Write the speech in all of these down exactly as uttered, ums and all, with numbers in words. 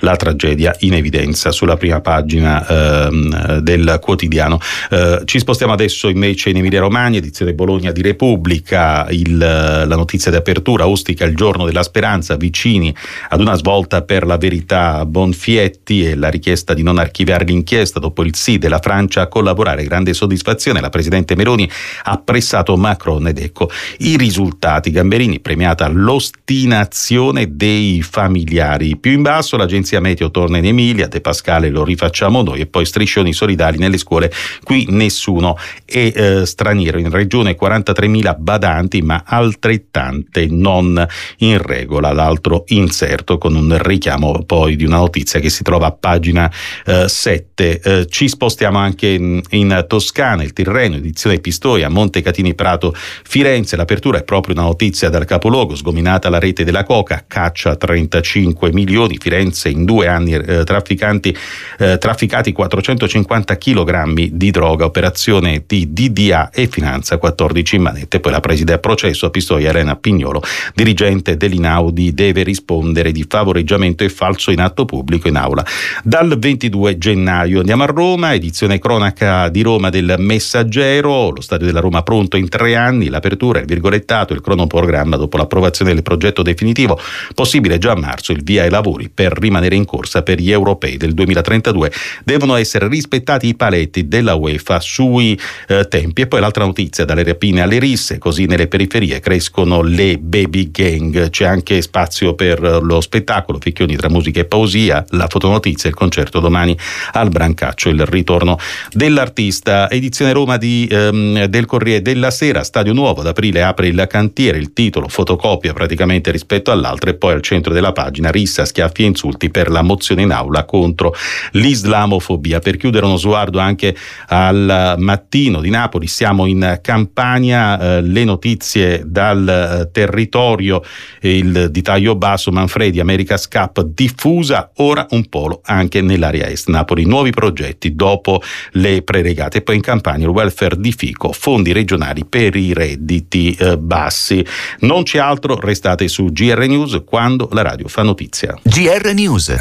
la tragedia in evidenza sulla prima pagina eh, del quotidiano. Eh, ci spostiamo adesso invece in Emilia Romagna, edizione Bologna di Repubblica, il, la notizia di apertura: Ustica il giorno della speranza, vicini ad una svolta per la verità. Bonfietti e la richiesta di non archiviare l'inchiesta dopo il sì della Francia a collaborare, grande soddisfazione, la presidente Meloni ha pressato Macron ed ecco i risultati. Gamberini premiata l'ostinazione dei familiari. Più in basso l'agenzia Meteo torna in Emilia, De Pascale lo rifacciamo noi, e poi striscioni solidali nelle scuole, qui nessuno è eh, straniero. In regione quarantatremila badanti ma altrettante non in regola, l'altro inserto con un richiamo poi di una notizia che si trova a pagina eh, sette. Eh, ci spostiamo anche in, in Toscana, il Tirreno, edizione Pistoia, Montecatini Prato Firenze, l'apertura è proprio una notizia dal capoluogo: sgominata la rete della coca, caccia trentacinque milioni, Firenze in due anni eh, trafficanti eh, trafficati quattrocentocinquanta chilogrammi di droga, operazione di D D A e finanza quattordici manette. Poi la preside a processo a Pistoia, Elena Pignolo, dirigente dell'Inaudi, deve rispondere di favoreggiamento e falso in atto pubblico in aula dal ventidue gennaio. Andiamo a Roma, edizione cronaca di Roma del Messaggero, lo stadio della Roma pronto in tre anni, l'apertura, il virgolettato, il cronoprogramma dopo l'approvazione del progetto definitivo, possibile già a marzo il via ai lavori per rimanere in corsa per gli europei del duemilatrentadue. Devono essere rispettati i paletti della UEFA sui eh, tempi. E poi l'altra notizia: dalle rapine alle risse, così nelle periferie crescono le baby gang. C'è anche spazio per lo spettacolo, ficchioni tra musica e poesia, la fotonotizia, il concerto domani al Brancaccio, il ritorno dell'artista. Edizione Roma di, ehm, del Corriere della Sera, stadio nuovo, ad aprile apre il cantiere, il titolo fotocopia praticamente rispetto all'altro, e poi al centro della pagina rissa, schiaffi e insulti per la mozione in aula contro l'islamofobia. Per chiudere uno sguardo anche al Mattino di Napoli, siamo in Campania, eh, le notizie dal eh, territorio, il di taglio basso, Manfredi, America's Cup diffusa, ora un polo anche nell'area est, Napoli, nuovi progetti dopo le preregate. E poi in Campania il welfare di Fico, fondi regionali per i redditi eh, bassi. Non c'è altro, restate su G R News quando la radio fa notizia. G R News.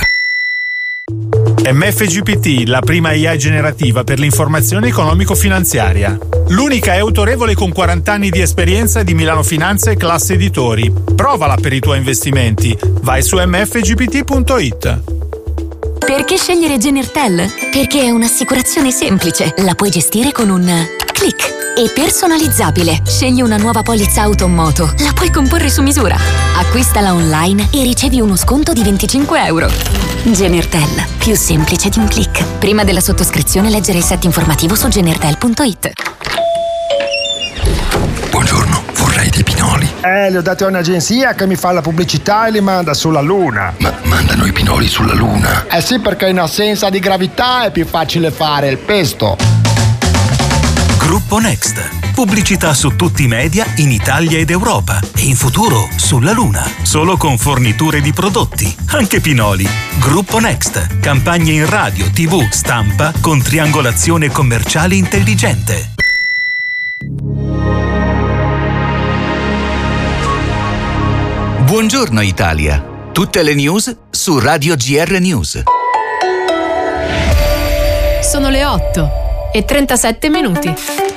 M F G P T, la prima A I generativa per l'informazione economico-finanziaria. L'unica è autorevole con quaranta anni di esperienza di Milano Finanza e Classe Editori. Provala per i tuoi investimenti. Vai su m f g p t punto i t. Perché scegliere Genertel? Perché è un'assicurazione semplice. La puoi gestire con un click. E personalizzabile. Scegli una nuova polizza auto o moto. La puoi comporre su misura. Acquistala online e ricevi uno sconto di venticinque euro. Genertel, più semplice di un click. Prima della sottoscrizione leggere il set informativo su genertel punto i t. Buongiorno, vorrei dei pinoli. Eh, li ho dati a un'agenzia che mi fa la pubblicità e li manda sulla Luna. Ma mandano i pinoli sulla Luna? Eh sì, perché in assenza di gravità è più facile fare il pesto. Gruppo Next. Pubblicità su tutti i media in Italia ed Europa e in futuro sulla Luna. Solo con forniture di prodotti, anche pinoli. Gruppo Next. Campagne in radio, tivù, stampa con triangolazione commerciale intelligente. Buongiorno Italia. Tutte le news su Radio G R News. Sono le otto e trentasette minuti.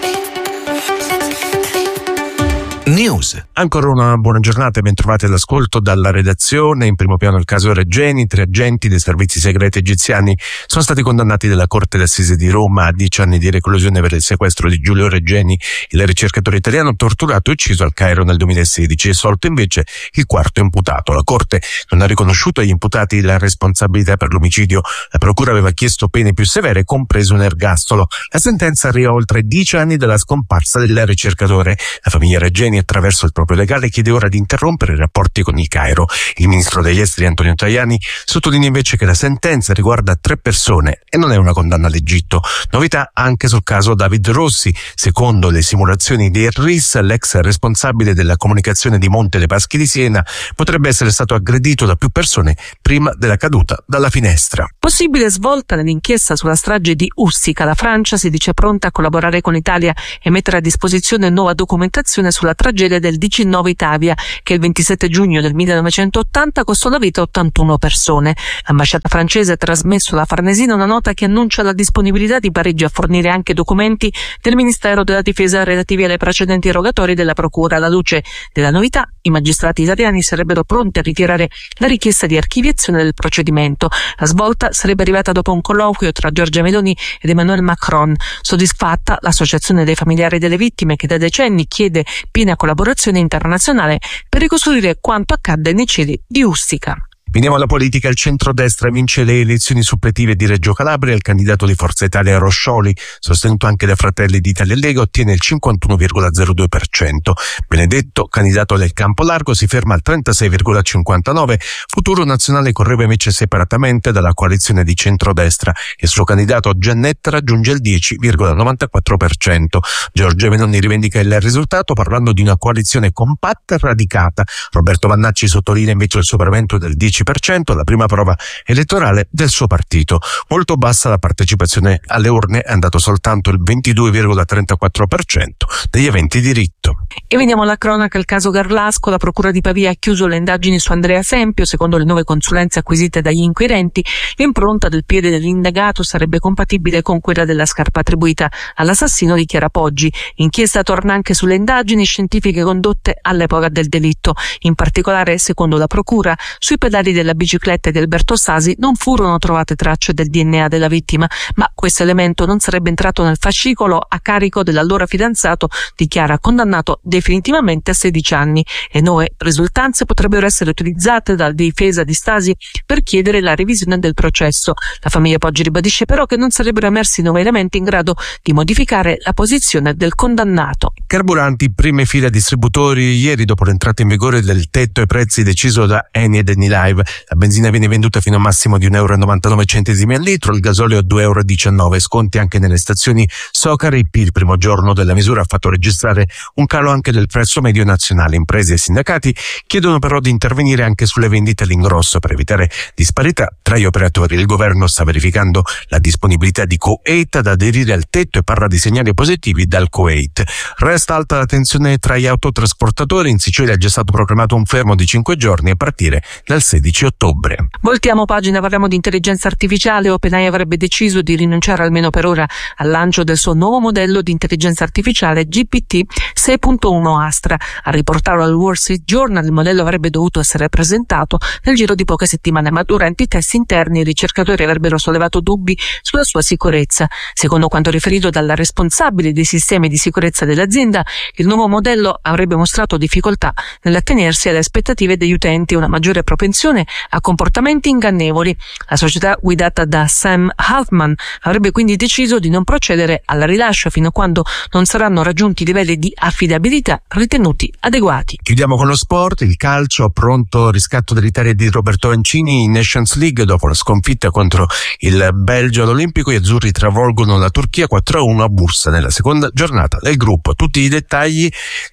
News. Ancora una buona giornata e ben trovati all'ascolto dalla redazione. In primo piano il caso Regeni. Tre agenti dei servizi segreti egiziani sono stati condannati dalla Corte d'Assise di Roma a dieci anni di reclusione per il sequestro di Giulio Regeni, il ricercatore italiano torturato e ucciso al Cairo nel duemilasedici. Assolto invece il quarto imputato. La Corte non ha riconosciuto agli imputati la responsabilità per l'omicidio. La procura aveva chiesto pene più severe, compreso un ergastolo. La sentenza arriva oltre dieci anni dalla scomparsa del ricercatore. La famiglia Regeni, attraverso il proprio legale, chiede ora di interrompere i rapporti con il Cairo. Il ministro degli esteri Antonio Tajani sottolinea invece che la sentenza riguarda tre persone e non è una condanna all'Egitto. Novità anche sul caso David Rossi. Secondo le simulazioni di R I S, l'ex responsabile della comunicazione di Monte dei Paschi di Siena potrebbe essere stato aggredito da più persone prima della caduta dalla finestra. Possibile svolta nell'inchiesta sulla strage di Ustica. La Francia si dice pronta a collaborare con l'Italia e mettere a disposizione nuova documentazione sulla tragedia tragedia del D C nove Itavia, che il ventisette giugno del millenovecentottanta costò la vita a ottantuno persone. L'ambasciata francese ha trasmesso alla Farnesina una nota che annuncia la disponibilità di Parigi a fornire anche documenti del Ministero della Difesa relativi alle precedenti rogatori della Procura. Alla luce della novità, i magistrati italiani sarebbero pronti a ritirare la richiesta di archiviazione del procedimento. La svolta sarebbe arrivata dopo un colloquio tra Giorgia Meloni ed Emmanuel Macron. Soddisfatta l'Associazione dei familiari delle vittime, che da decenni chiede piena collaborazione internazionale per ricostruire quanto accadde nei cieli di Ustica. Veniamo alla politica. Il centrodestra vince le elezioni suppletive di Reggio Calabria. Il candidato di Forza Italia Roscioli, sostenuto anche da Fratelli d'Italia e Lega, ottiene il cinquantuno virgola zero due per cento. Benedetto, candidato del Campolargo, si ferma al trentasei virgola cinquantanove per cento. Futuro Nazionale correva invece separatamente dalla coalizione di centrodestra. Il suo candidato Giannetta raggiunge il dieci virgola novantaquattro per cento. Giorgia Meloni rivendica il risultato parlando di una coalizione compatta e radicata. Roberto Vannacci sottolinea invece il superamento del dieci per cento, la prima prova elettorale del suo partito. Molto bassa la partecipazione alle urne, è andato soltanto il ventidue virgola trentaquattro per cento degli aventi diritto. E veniamo alla cronaca. Il caso Garlasco. La procura di Pavia ha chiuso le indagini su Andrea Sempio. Secondo le nuove consulenze acquisite dagli inquirenti, l'impronta del piede dell'indagato sarebbe compatibile con quella della scarpa attribuita all'assassino di Chiara Poggi. L'inchiesta torna anche sulle indagini scientifiche condotte all'epoca del delitto. In particolare, secondo la procura, sui pedali della bicicletta di Alberto Sasi non furono trovate tracce del D N A della vittima, ma questo elemento non sarebbe entrato nel fascicolo a carico dell'allora fidanzato di Chiara, condannato definitivamente a sedici anni. Le nuove risultanze potrebbero essere utilizzate dalla difesa di Stasi per chiedere la revisione del processo. La famiglia Poggi ribadisce però che non sarebbero emersi nuovi elementi in grado di modificare la posizione del condannato. Carburanti, prime file distributori. Ieri, dopo l'entrata in vigore del tetto ai prezzi deciso da Eni ed Enilive, la benzina viene venduta fino a un massimo di un euro e novantanove centesimi al litro, il gasolio a due euro e diciannove. Sconti anche nelle stazioni Socar e I P. Il primo giorno della misura ha fatto registrare un calo anche del prezzo medio nazionale. Imprese e sindacati chiedono però di intervenire anche sulle vendite all'ingrosso per evitare disparità tra gli operatori. Il governo sta verificando la disponibilità di Kuwait ad aderire al tetto e parla di segnali positivi dal Kuwait. Resta alta la tensione tra gli autotrasportatori. In Sicilia è già stato proclamato un fermo di cinque giorni a partire dal sedici ottobre. Voltiamo pagina, parliamo di intelligenza artificiale. OpenAI avrebbe deciso di rinunciare almeno per ora al lancio del suo nuovo modello di intelligenza artificiale G P T sei punto uno Astra. A riportarlo al Wall Street Journal, il modello avrebbe dovuto essere presentato nel giro di poche settimane, ma durante i test interni i ricercatori avrebbero sollevato dubbi sulla sua sicurezza. Secondo quanto riferito dalla responsabile dei sistemi di sicurezza dell'azienda, il nuovo modello avrebbe mostrato difficoltà nell'attenersi alle aspettative degli utenti e una maggiore propensione a comportamenti ingannevoli. La società guidata da Sam Altman avrebbe quindi deciso di non procedere al rilascio fino a quando non saranno raggiunti i livelli di affidabilità ritenuti adeguati. Chiudiamo con lo sport. Il calcio, pronto riscatto dell'Italia di Roberto Mancini in Nations League dopo la sconfitta contro il Belgio all'Olimpico. Gli azzurri travolgono la Turchia quattro a uno a Bursa nella seconda giornata del gruppo. Tutti i dettagli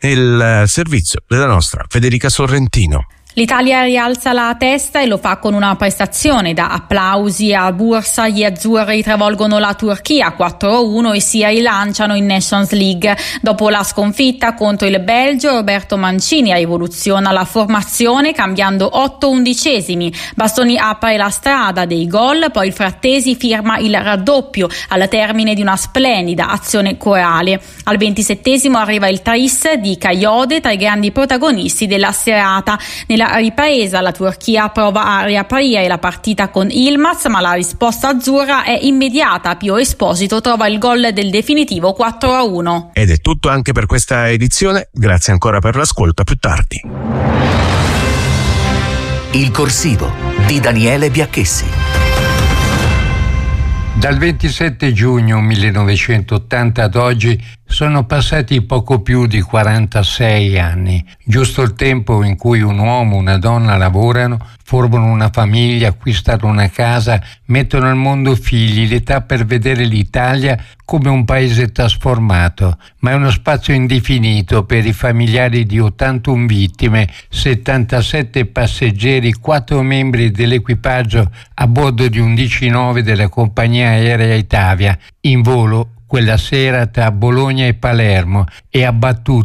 nel servizio della nostra Federica Sorrentino. L'Italia rialza la testa e lo fa con una prestazione da applausi a Bursa. Gli azzurri travolgono la Turchia quattro a uno e si rilanciano in Nations League. Dopo la sconfitta contro il Belgio, Roberto Mancini rivoluziona la formazione cambiando otto undicesimi. Bastoni apre la strada dei gol, poi il Frattesi firma il raddoppio al termine di una splendida azione corale. Al ventisettesimo arriva il tris di Kayode, tra i grandi protagonisti della serata. Nella ripresa la Turchia prova a riaprire la partita con Yilmaz, ma la risposta azzurra è immediata. Pio Esposito trova il gol del definitivo quattro a uno. Ed è tutto anche per questa edizione. Grazie ancora per l'ascolto. A più tardi. Il corsivo di Daniele Biacchessi. Dal ventisette giugno millenovecentottanta ad oggi sono passati poco più di quarantasei anni, giusto il tempo in cui un uomo e una donna lavorano, formano una famiglia, acquistano una casa, mettono al mondo figli, l'età per vedere l'Italia come un paese trasformato, ma è uno spazio indefinito per i familiari di ottantuno vittime, settantasette passeggeri, quattro membri dell'equipaggio a bordo di un D C nove della compagnia aerea Itavia, in volo quella sera tra Bologna e Palermo, e abbattuto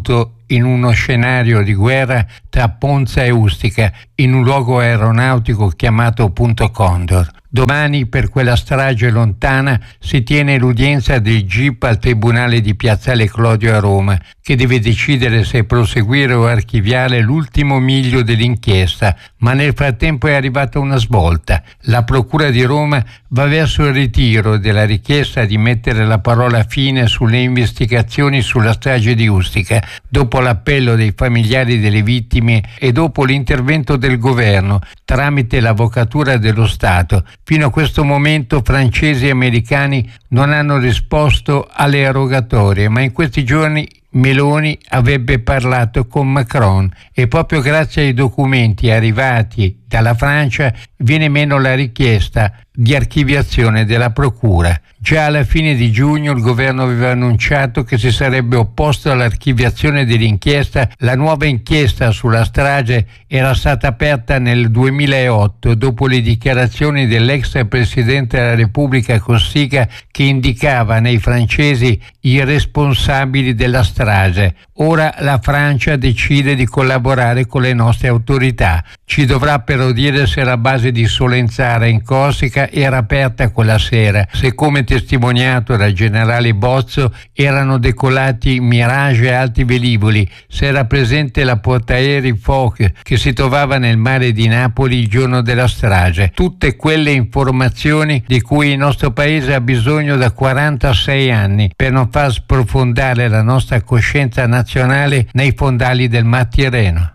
in uno scenario di guerra tra Ponza e Ustica, in un luogo aeronautico chiamato Punto Condor. Domani, per quella strage lontana, si tiene l'udienza del G I P al Tribunale di Piazzale Clodio a Roma, che deve decidere se proseguire o archiviare l'ultimo miglio dell'inchiesta, ma nel frattempo è arrivata una svolta. La Procura di Roma va verso il ritiro della richiesta di mettere la parola fine sulle investigazioni sulla strage di Ustica, dopo l'appello dei familiari delle vittime e dopo l'intervento del governo tramite l'Avvocatura dello Stato. Fino a questo momento francesi e americani non hanno risposto alle rogatorie, ma in questi giorni Meloni avrebbe parlato con Macron e proprio grazie ai documenti arrivati dalla Francia viene meno la richiesta di archiviazione della procura. Già alla fine di giugno il governo aveva annunciato che si sarebbe opposto all'archiviazione dell'inchiesta. La nuova inchiesta sulla strage era stata aperta nel duemilaotto dopo le dichiarazioni dell'ex presidente della Repubblica Cossiga, che indicava nei francesi i responsabili della strage. Ora la Francia decide di collaborare con le nostre autorità. Ci dovrà però dire se la base di Solenzara in Corsica era aperta quella sera, se come testimoniato dal generale Bozzo erano decollati Mirage e altri velivoli, se era presente la portaerei Foch che si trovava nel mare di Napoli il giorno della strage. Tutte quelle informazioni di cui il nostro paese ha bisogno da quarantasei anni per non far sprofondare la nostra coscienza nazionale nei fondali del Mar Tirreno.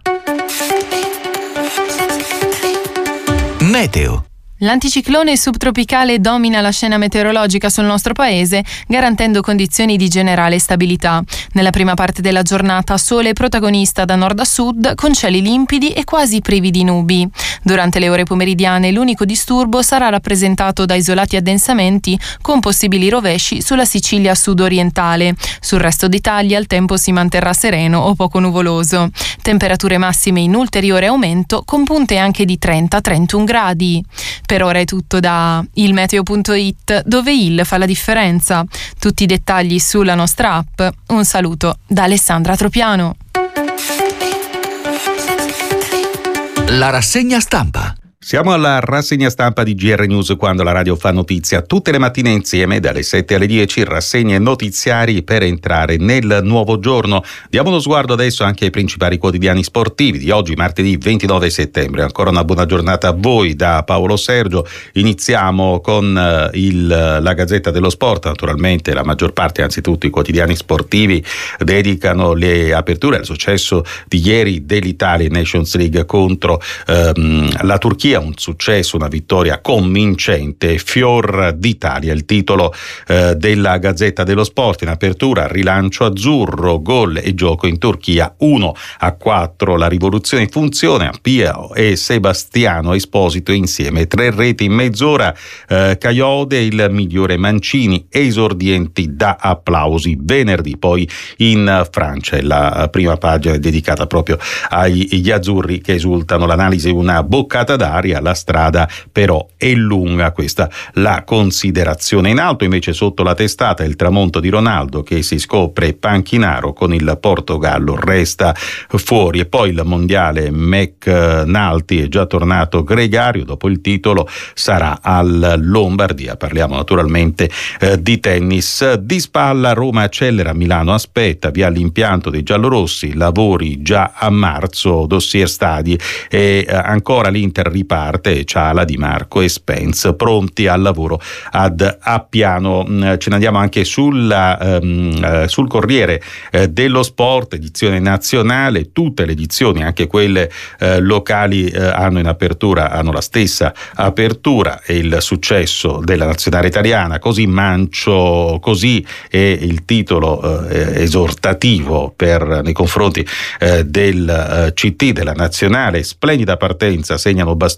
Meteo. L'anticiclone subtropicale domina la scena meteorologica sul nostro paese, garantendo condizioni di generale stabilità. Nella prima parte della giornata sole protagonista da nord a sud, con cieli limpidi e quasi privi di nubi. Durante le ore pomeridiane l'unico disturbo sarà rappresentato da isolati addensamenti con possibili rovesci sulla Sicilia sud-orientale. Sul resto d'Italia il tempo si manterrà sereno o poco nuvoloso. Temperature massime in ulteriore aumento, con punte anche di trenta trentuno gradi. Per ora è tutto da il meteo punto it, dove il fa la differenza. Tutti i dettagli sulla nostra app. Un saluto da Alessandra Tropiano. La rassegna stampa. Siamo alla rassegna stampa di G R News, quando la radio fa notizia tutte le mattine insieme dalle sette alle dieci, rassegne notiziari per entrare nel nuovo giorno. Diamo uno sguardo adesso anche ai principali quotidiani sportivi di oggi, martedì ventinove settembre. Ancora una buona giornata a voi da Paolo Sergio. Iniziamo con il, la Gazzetta dello Sport. Naturalmente la maggior parte, anzi tutti i quotidiani sportivi dedicano le aperture al successo di ieri dell'Italia in Nations League contro ehm, la Turchia. Un successo, una vittoria convincente, fior d'Italia, il titolo eh, della Gazzetta dello Sport. In apertura, rilancio azzurro, gol e gioco in Turchia, uno a quattro, la rivoluzione in funzione, Piero e Sebastiano Esposito insieme, tre reti in mezz'ora, eh, Caiode, il migliore Mancini, esordienti da applausi. Venerdì poi in Francia, la prima pagina è dedicata proprio agli azzurri che esultano, l'analisi è una boccata d'aria. La strada però è lunga, questa la considerazione. In alto invece, sotto la testata, il tramonto di Ronaldo che si scopre panchinaro con il Portogallo, resta fuori. E poi il mondiale McNulty, è già tornato gregario dopo il titolo, sarà al Lombardia. Parliamo naturalmente eh, di tennis. Di spalla Roma accelera, Milano aspetta, via l'impianto dei giallorossi, lavori già a marzo, dossier stadi e eh, ancora l'Inter riparte, Ciala, Di Marco e Spence pronti al lavoro ad Appiano. Ce ne andiamo anche sulla, um, sul Corriere eh, dello Sport, edizione nazionale. Tutte le edizioni, anche quelle eh, locali, eh, hanno in apertura, hanno la stessa apertura, e il successo della nazionale italiana. Così Mancio, così è il titolo eh, esortativo per, nei confronti eh, del eh, C T della nazionale. Splendida partenza, segnano bastoni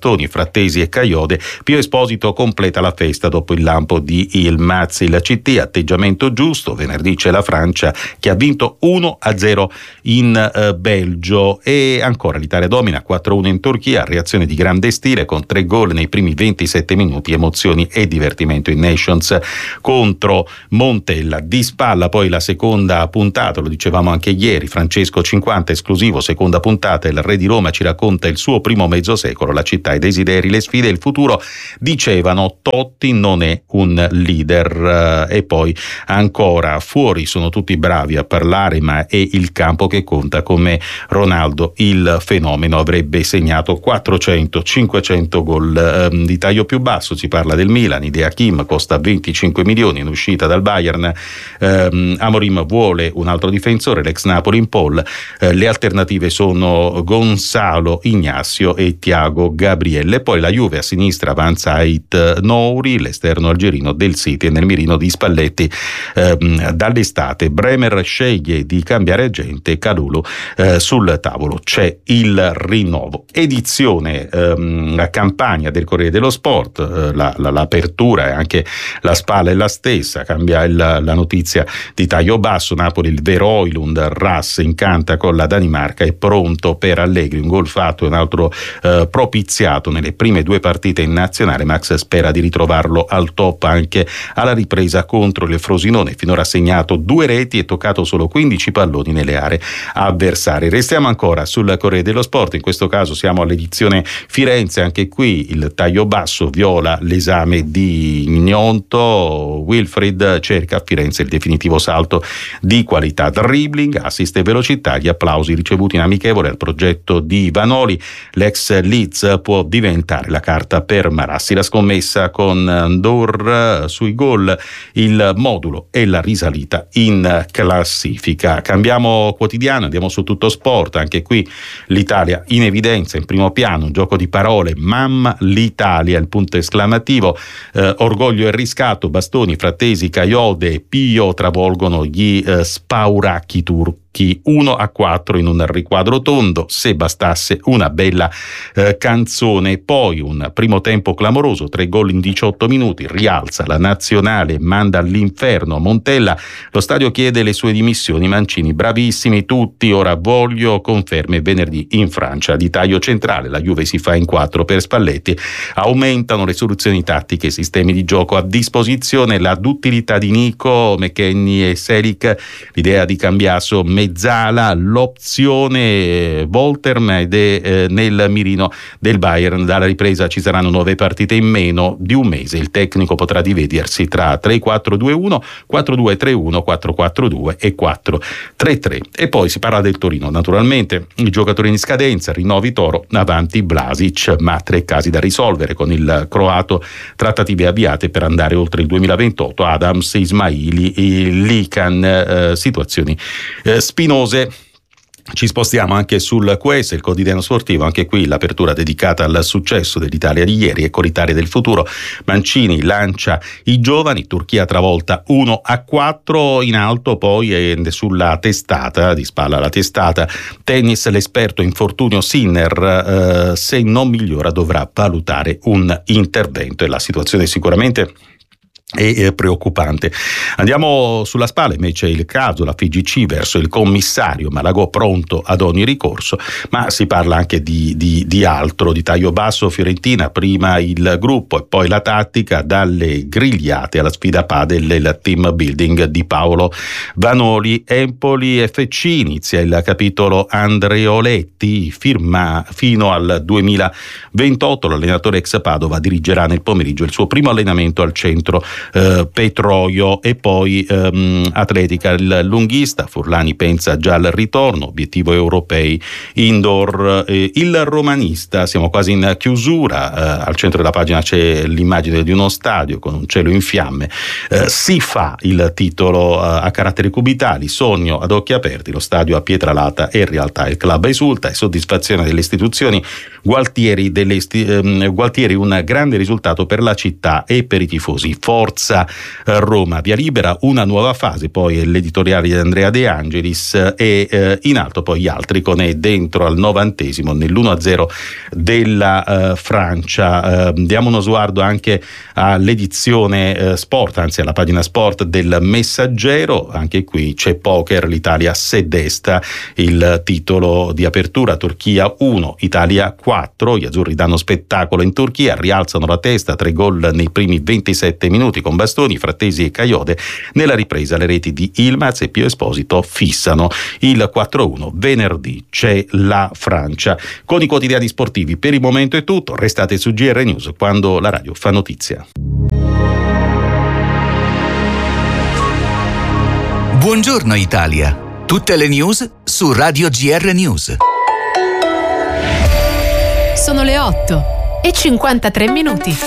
Bastoni, Frattesi e Caiode. Pio Esposito completa la festa dopo il lampo di Yilmaz. Il C T, atteggiamento giusto. Venerdì c'è la Francia che ha vinto uno a zero in uh, Belgio, e ancora l'Italia domina quattro a uno in Turchia, reazione di grande stile con tre gol nei primi ventisette minuti, emozioni e divertimento in Nations contro Montella. Di spalla poi la seconda puntata, lo dicevamo anche ieri, Francesco cinquanta esclusivo, seconda puntata, il re di Roma ci racconta il suo primo mezzo secolo, la città, i desideri, le sfide e il futuro. Dicevano Totti non è un leader, e poi ancora fuori sono tutti bravi a parlare, ma è il campo che conta, come Ronaldo il fenomeno avrebbe segnato quattrocento cinquecento gol. Di taglio più basso si parla del Milan, Idea Kim costa venticinque milioni in uscita dal Bayern, ehm, Amorim vuole un altro difensore, l'ex Napoli in Paul, eh, le alternative sono Gonzalo Ignacio e Thiago Gabriele. Poi la Juve a sinistra avanza Ait Nouri, l'esterno algerino del City, e nel mirino di Spalletti ehm, dall'estate Bremer sceglie di cambiare agente, Kalulu eh, sul tavolo c'è il rinnovo. Edizione ehm, a campagna del Corriere dello Sport, eh, la, la, l'apertura e anche la spalla è la stessa, cambia il, la notizia di taglio basso, Napoli il vero Oilund, Ras incanta con la Danimarca, è pronto per Allegri, un gol fatto e un altro eh, propiziato nelle prime due partite in nazionale. Max spera di ritrovarlo al top anche alla ripresa contro il Frosinone, finora ha segnato due reti e toccato solo quindici palloni nelle aree avversarie. Restiamo ancora sul Corriere dello Sport, in questo caso siamo all'edizione Firenze, anche qui il taglio basso viola l'esame di Gnonto, Wilfried cerca a Firenze il definitivo salto di qualità, dribbling, assist e velocità, gli applausi ricevuti in amichevole al progetto di Vanoli, l'ex Leeds può diventare la carta per Marassi, la scommessa con Dor sui gol, il modulo e la risalita in classifica. Cambiamo quotidiano, andiamo su Tutto Sport, anche qui l'Italia in evidenza, in primo piano, un gioco di parole, mamma l'Italia, il punto esclamativo, eh, orgoglio e riscatto, Bastoni, Frattesi, Caiode e Pio travolgono gli eh, spauracchi turchi uno a quattro in un riquadro tondo, se bastasse una bella eh, canzone. Poi un primo tempo clamoroso, tre gol in diciotto minuti, rialza la nazionale, manda all'inferno Montella, lo stadio chiede le sue dimissioni, Mancini bravissimi tutti, ora voglio conferme venerdì in Francia. Di taglio centrale, la Juve si fa in quattro per Spalletti, aumentano le soluzioni tattiche, sistemi di gioco a disposizione, la duttilità di Nico, McKennie e Selic, l'idea di Cambiaso, Mezzala, l'opzione Volterm ed è eh, nel mirino del Bayern. Dalla ripresa ci saranno nuove partite in meno di un mese, il tecnico potrà dividersi tra tre quattro due uno, quattro due tre uno, quattro quattro due e quattro tre tre. E poi si parla del Torino, naturalmente i giocatori in scadenza, rinnovi Toro, avanti Vlasic, ma tre casi da risolvere con il croato, trattative avviate per andare oltre il duemilaventotto, Adams, Ismaili, Likan, eh, situazioni eh, spinose. Ci spostiamo anche sul Q S, il quotidiano sportivo, anche qui l'apertura dedicata al successo dell'Italia di ieri, ecco l'Italia del futuro, Mancini lancia i giovani, Turchia travolta uno a quattro, in alto poi e sulla testata, di spalla alla testata, tennis, l'esperto infortunio Sinner, eh, se non migliora dovrà valutare un intervento, e la situazione sicuramente è preoccupante. Andiamo sulla spalla invece il caso, la F I G C verso il commissario Malagò pronto ad ogni ricorso, ma si parla anche di, di, di altro, di taglio basso Fiorentina, prima il gruppo e poi la tattica, dalle grigliate alla sfida padel e il team building di Paolo Vanoli. Empoli F C, inizia il capitolo Andreoletti, firma fino al duemilaventotto, l'allenatore ex Padova dirigerà nel pomeriggio il suo primo allenamento al centro Uh, Petrolio. E poi um, atletica, il lunghista Furlani pensa già al ritorno, obiettivo europei indoor. Eh, il romanista, siamo quasi in chiusura, uh, al centro della pagina c'è l'immagine di uno stadio con un cielo in fiamme, uh, si fa il titolo uh, a caratteri cubitali, sogno ad occhi aperti, lo stadio a Pietralata e in realtà il club esulta, e soddisfazione delle istituzioni, Gualtieri, delle isti- um, Gualtieri un grande risultato per la città e per i tifosi. For Forza Roma. Via libera, una nuova fase, poi è l'editoriale di Andrea De Angelis e eh, in alto poi gli altri con E dentro al novantesimo nell'uno a zero della eh, Francia. Eh, diamo uno sguardo anche all'edizione eh, sport, anzi alla pagina sport del Messaggero. Anche qui c'è poker, l'Italia se desta, il titolo di apertura. Turchia uno, Italia quattro, gli azzurri danno spettacolo in Turchia, rialzano la testa, tre gol nei primi ventisette minuti con Bastoni, Frattesi e Caiode. Nella ripresa le reti di Yilmaz e Pio Esposito fissano il quattro a uno. Venerdì c'è la Francia. Con i quotidiani sportivi per il momento è tutto, restate su G R News quando la radio fa notizia. Buongiorno Italia, tutte le news su Radio G R News. Sono le otto e cinquantatré minuti.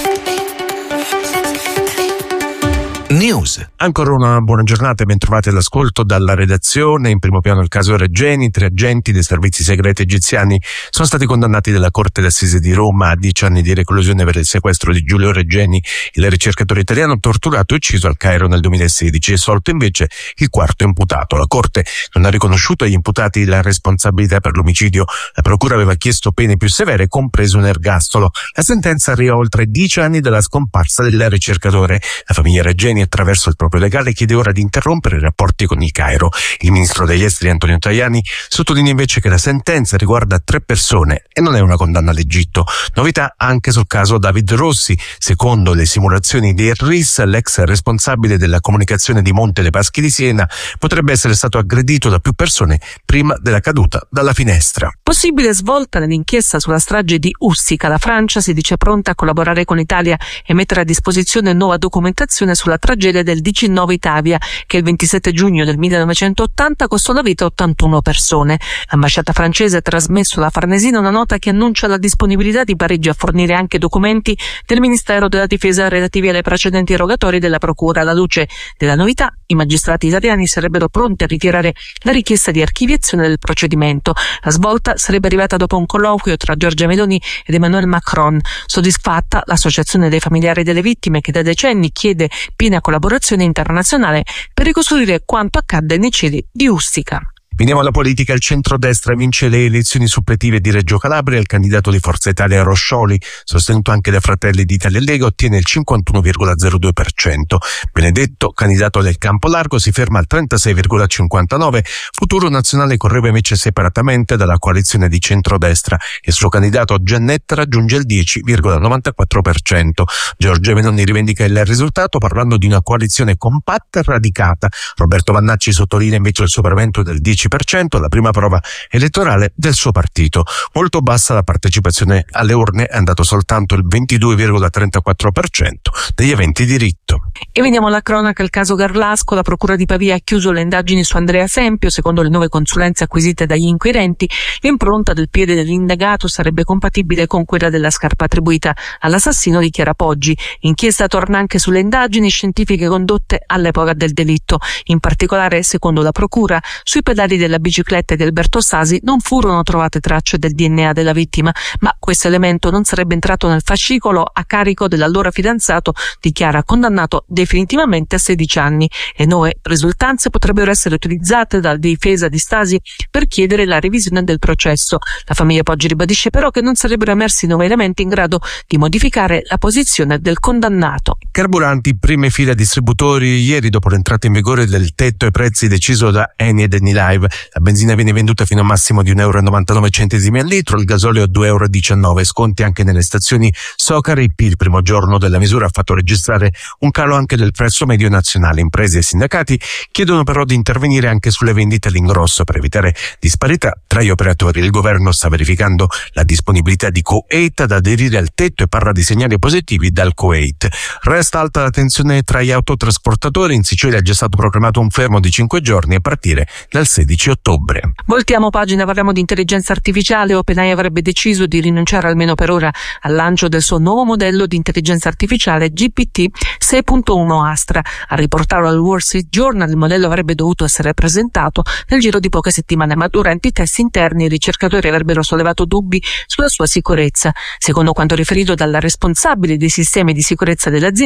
News. Ancora una buona giornata e ben trovati all'ascolto dalla redazione. In primo piano il caso Regeni. Tre agenti dei servizi segreti egiziani sono stati condannati dalla Corte d'Assise di Roma a dieci anni di reclusione per il sequestro di Giulio Regeni, il ricercatore italiano torturato e ucciso al Cairo nel duemilasedici. È assolto invece il quarto imputato. La Corte non ha riconosciuto agli imputati la responsabilità per l'omicidio. La procura aveva chiesto pene più severe, compreso un ergastolo. La sentenza arriva oltre dieci anni dalla scomparsa del ricercatore. La famiglia Regeni, attraverso il proprio legale, chiede ora di interrompere i rapporti con il Cairo. Il ministro degli esteri Antonio Tajani sottolinea invece che la sentenza riguarda tre persone e non è una condanna all'Egitto. Novità anche sul caso David Rossi. Secondo le simulazioni di R I S, l'ex responsabile della comunicazione di Monte dei Paschi di Siena potrebbe essere stato aggredito da più persone prima della caduta dalla finestra. Possibile svolta nell'inchiesta sulla strage di Ustica. La Francia si dice pronta a collaborare con l'Italia e mettere a disposizione nuova documentazione sulla tragedia del diciannove Itavia, che il ventisette giugno del millenovecentottanta costò la vita a ottantuno persone. L'ambasciata francese ha trasmesso alla Farnesina una nota che annuncia la disponibilità di Parigi a fornire anche documenti del Ministero della Difesa relativi alle precedenti rogatori della Procura. Alla luce della novità, i magistrati italiani sarebbero pronti a ritirare la richiesta di archiviazione del procedimento. La svolta sarebbe arrivata dopo un colloquio tra Giorgia Meloni ed Emmanuel Macron. Soddisfatta l'associazione dei familiari delle vittime, che da decenni chiede piena collaborazione internazionale per ricostruire quanto accadde nei cieli di Ustica. Veniamo alla politica. Il centrodestra vince le elezioni suppletive di Reggio Calabria. Il candidato di Forza Italia Roscioli, sostenuto anche da Fratelli d'Italia e Lega, ottiene il cinquantuno virgola zero due per cento. Benedetto, candidato del Campo Largo, si ferma al trentasei virgola cinquantanove per cento. Futuro Nazionale correva invece separatamente dalla coalizione di centrodestra. Il suo candidato Giannetta raggiunge il dieci virgola novantaquattro per cento. Giorgia Meloni rivendica il risultato parlando di una coalizione compatta e radicata. Roberto Vannacci sottolinea invece il superamento del dieci per cento, la prima prova elettorale del suo partito. Molto bassa la partecipazione alle urne, è andato soltanto il ventidue virgola trentaquattro per cento degli aventi diritto. E veniamo alla cronaca. Il caso Garlasco. La procura di Pavia ha chiuso le indagini su Andrea Sempio. Secondo le nuove consulenze acquisite dagli inquirenti, l'impronta del piede dell'indagato sarebbe compatibile con quella della scarpa attribuita all'assassino di Chiara Poggi. L'inchiesta torna anche sulle indagini scientifiche condotte all'epoca del delitto. In particolare, secondo la procura, sui pedali della bicicletta di Alberto Sasi non furono trovate tracce del D N A della vittima, ma questo elemento non sarebbe entrato nel fascicolo a carico dell'allora fidanzato di Chiara, condannato definitivamente a sedici anni. Le nuove risultanze potrebbero essere utilizzate dalla difesa di Stasi per chiedere la revisione del processo. La famiglia Poggi ribadisce però che non sarebbero emersi nuovi elementi in grado di modificare la posizione del condannato. Carburanti, prime file distributori. Ieri, dopo l'entrata in vigore del tetto ai prezzi deciso da Eni ed Enilive, la benzina viene venduta fino a un massimo di un euro e novantanove centesimi al litro, il gasolio a due euro e diciannove. Sconti anche nelle stazioni Socar e P. Il primo giorno della misura ha fatto registrare un calo anche del prezzo medio nazionale. Imprese e sindacati chiedono però di intervenire anche sulle vendite all'ingrosso per evitare disparità tra gli operatori. Il governo sta verificando la disponibilità di Kuwait ad aderire al tetto e parla di segnali positivi dal Kuwait. Resta alta la tensione tra gli autotrasportatori. In Sicilia è già stato proclamato un fermo di cinque giorni a partire dal sedici ottobre. Voltiamo pagina, parliamo di intelligenza artificiale. OpenAI avrebbe deciso di rinunciare almeno per ora al lancio del suo nuovo modello di intelligenza artificiale G P T sei punto uno Astra. A riportarlo al Wall Street Journal, il modello avrebbe dovuto essere presentato nel giro di poche settimane, ma durante i test interni i ricercatori avrebbero sollevato dubbi sulla sua sicurezza. Secondo quanto riferito dalla responsabile dei sistemi di sicurezza dell'azienda,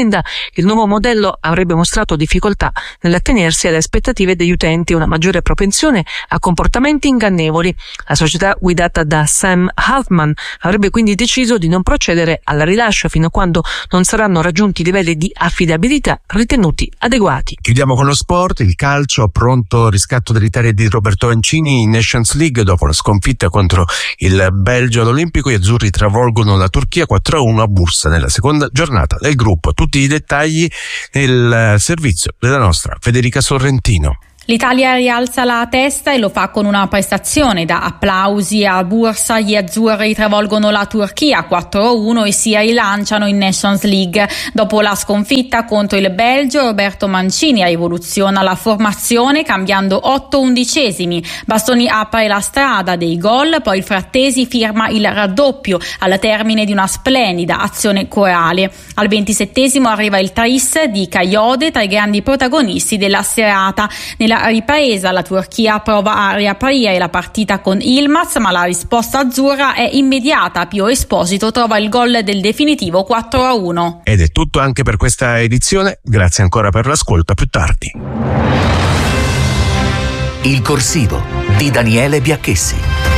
l'azienda, il nuovo modello avrebbe mostrato difficoltà nell'attenersi alle aspettative degli utenti e una maggiore propensione a comportamenti ingannevoli. La società guidata da Sam Altman avrebbe quindi deciso di non procedere al rilascio fino a quando non saranno raggiunti livelli di affidabilità ritenuti adeguati. Chiudiamo con lo sport, il calcio, pronto riscatto dell'Italia di Roberto Mancini in Nations League dopo la sconfitta contro il Belgio all'Olimpico. Gli azzurri travolgono la Turchia quattro a uno a Bursa nella seconda giornata del gruppo. Tutti i dettagli nel servizio della nostra Federica Sorrentino. L'Italia rialza la testa e lo fa con una prestazione da applausi a Bursa. Gli azzurri travolgono la Turchia quattro a uno e si rilanciano in Nations League. Dopo la sconfitta contro il Belgio, Roberto Mancini rivoluziona la formazione cambiando otto undicesimi. Bastoni apre la strada dei gol, poi il Frattesi firma il raddoppio al termine di una splendida azione corale. Al ventisettesimo arriva il tris di Kayode, tra i grandi protagonisti della serata. Nella ripresa la Turchia prova a riaprire la partita con Yilmaz, ma la risposta azzurra è immediata. Pio Esposito trova il gol del definitivo quattro a uno. Ed è tutto anche per questa edizione, grazie ancora per l'ascolto, a più tardi. Il corsivo di Daniele Biacchessi.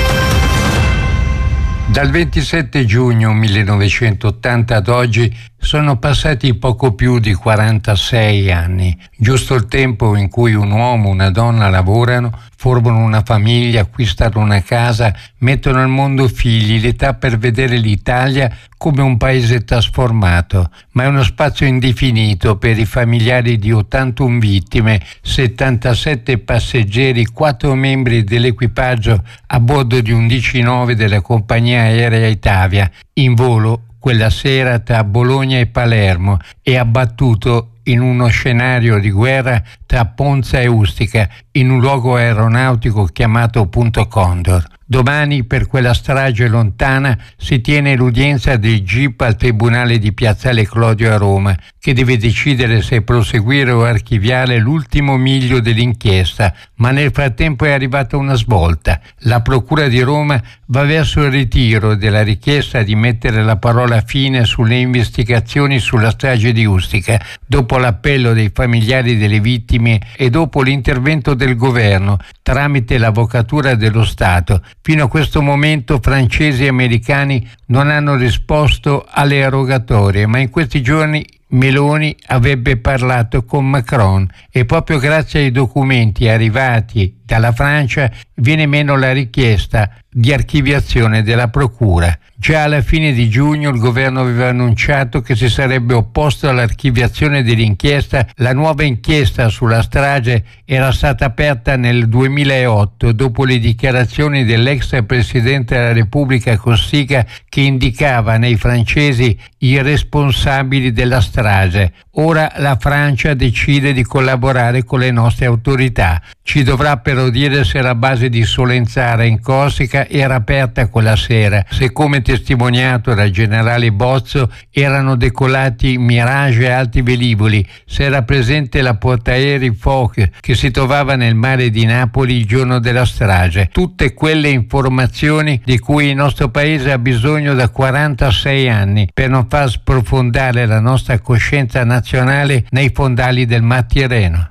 Dal ventisette giugno millenovecentottanta ad oggi sono passati poco più di quarantasei anni, giusto il tempo in cui un uomo e una donna lavorano, formano una famiglia, acquistano una casa, mettono al mondo figli, l'età per vedere l'Italia come un paese trasformato, ma è uno spazio indefinito per i familiari di ottantuno vittime, settantasette passeggeri, quattro membri dell'equipaggio a bordo di un D C nove della compagnia aerea Itavia, in volo quella sera tra Bologna e Palermo e abbattuto in uno scenario di guerra tra Ponza e Ustica, in un luogo aeronautico chiamato Punto Condor. Domani, per quella strage lontana, si tiene l'udienza del G I P al Tribunale di Piazzale Clodio a Roma, che deve decidere se proseguire o archiviare l'ultimo miglio dell'inchiesta, ma nel frattempo è arrivata una svolta. La Procura di Roma va verso il ritiro della richiesta di mettere la parola fine sulle investigazioni sulla strage di Ustica, dopo l'appello dei familiari delle vittime e dopo l'intervento del governo tramite l'Avvocatura dello Stato. Fino a questo momento francesi e americani non hanno risposto alle rogatorie, ma in questi giorni Meloni avrebbe parlato con Macron e proprio grazie ai documenti arrivati dalla Francia viene meno la richiesta di archiviazione della procura. Già alla fine di giugno il governo aveva annunciato che si sarebbe opposto all'archiviazione dell'inchiesta. La nuova inchiesta sulla strage era stata aperta nel duemilaotto dopo le dichiarazioni dell'ex presidente della Repubblica Cossiga, che indicava nei francesi i responsabili della strage. Ora la Francia decide di collaborare con le nostre autorità. Ci dovrà però dire se la base di Solenzara in Corsica era aperta quella sera, se come testimoniato dal generale Bozzo erano decollati Mirage e altri velivoli, se era presente la portaerei Foch che si trovava nel mare di Napoli il giorno della strage. Tutte quelle informazioni di cui il nostro paese ha bisogno da quarantasei anni per non far sprofondare la nostra coscienza nazionale nei fondali del Mar Tirreno.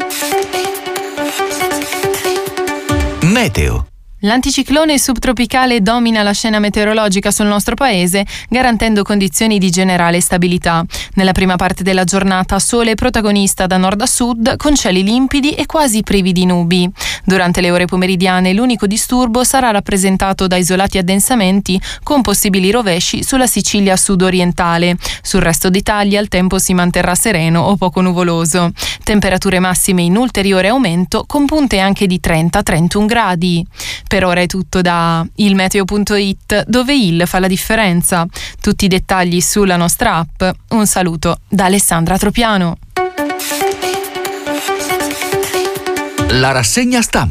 Meteo. L'anticiclone subtropicale domina la scena meteorologica sul nostro paese, garantendo condizioni di generale stabilità. Nella prima parte della giornata sole protagonista da nord a sud, con cieli limpidi e quasi privi di nubi. Durante le ore pomeridiane l'unico disturbo sarà rappresentato da isolati addensamenti con possibili rovesci sulla Sicilia sud-orientale. Sul resto d'Italia il tempo si manterrà sereno o poco nuvoloso. Temperature massime in ulteriore aumento, con punte anche di trenta trentuno gradi. Per ora è tutto da ilmeteo punto it, dove il fa la differenza. Tutti i dettagli sulla nostra app. Un saluto da Alessandra Tropiano. La rassegna stampa.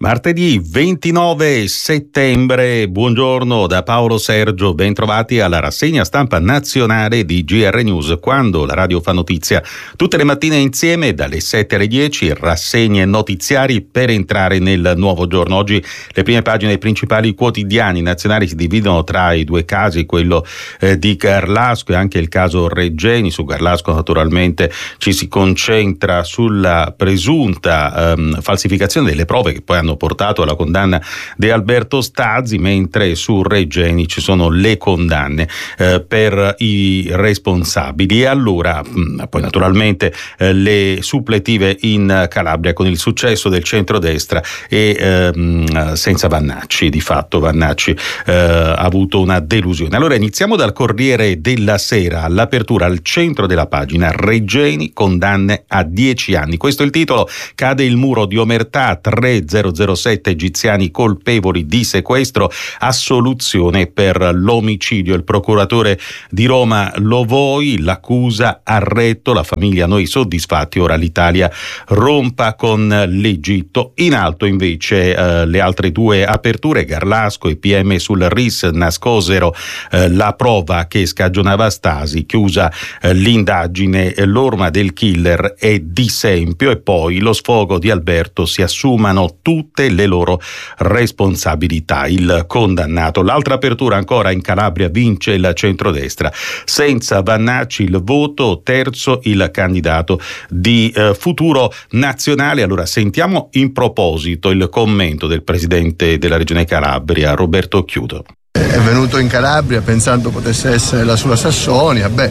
Martedì ventinove settembre, buongiorno da Paolo Sergio, ben trovati alla rassegna stampa nazionale di G R News, quando la radio fa notizia. Tutte le mattine insieme dalle sette alle dieci, rassegne notiziari per entrare nel nuovo giorno. Oggi le prime pagine dei principali quotidiani nazionali si dividono tra i due casi, quello eh, di Garlasco e anche il caso Regeni. Su Garlasco naturalmente ci si concentra sulla presunta ehm, falsificazione delle prove che poi hanno portato alla condanna di Alberto Stazzi, mentre su Regeni ci sono le condanne eh, per i responsabili. E allora mh, poi naturalmente eh, le suppletive in Calabria con il successo del centrodestra e ehm, senza Vannacci. Di fatto Vannacci eh, ha avuto una delusione. Allora iniziamo dal Corriere della Sera, all'apertura al centro della pagina: Regeni condanne a dieci anni. Questo è il titolo. Cade il muro di omertà, tre zero zero sette egiziani colpevoli di sequestro, assoluzione per l'omicidio. Il procuratore di Roma Lovoi, l'accusa ha retto, la famiglia noi soddisfatti, ora l'Italia rompa con l'Egitto. In alto invece eh, le altre due aperture: Garlasco e P M sul R I S nascosero eh, la prova che scagionava Stasi, chiusa eh, l'indagine, l'orma del killer è di Sempio, e poi lo sfogo di Alberto, si assumano tutte le loro responsabilità. Il condannato. L'altra apertura ancora: in Calabria vince il centrodestra, senza Vannacci il voto, terzo il candidato di eh, Futuro Nazionale. Allora sentiamo in proposito il commento del presidente della Regione Calabria, Roberto Chiuto. È venuto in Calabria pensando potesse essere la sua Sassonia, beh,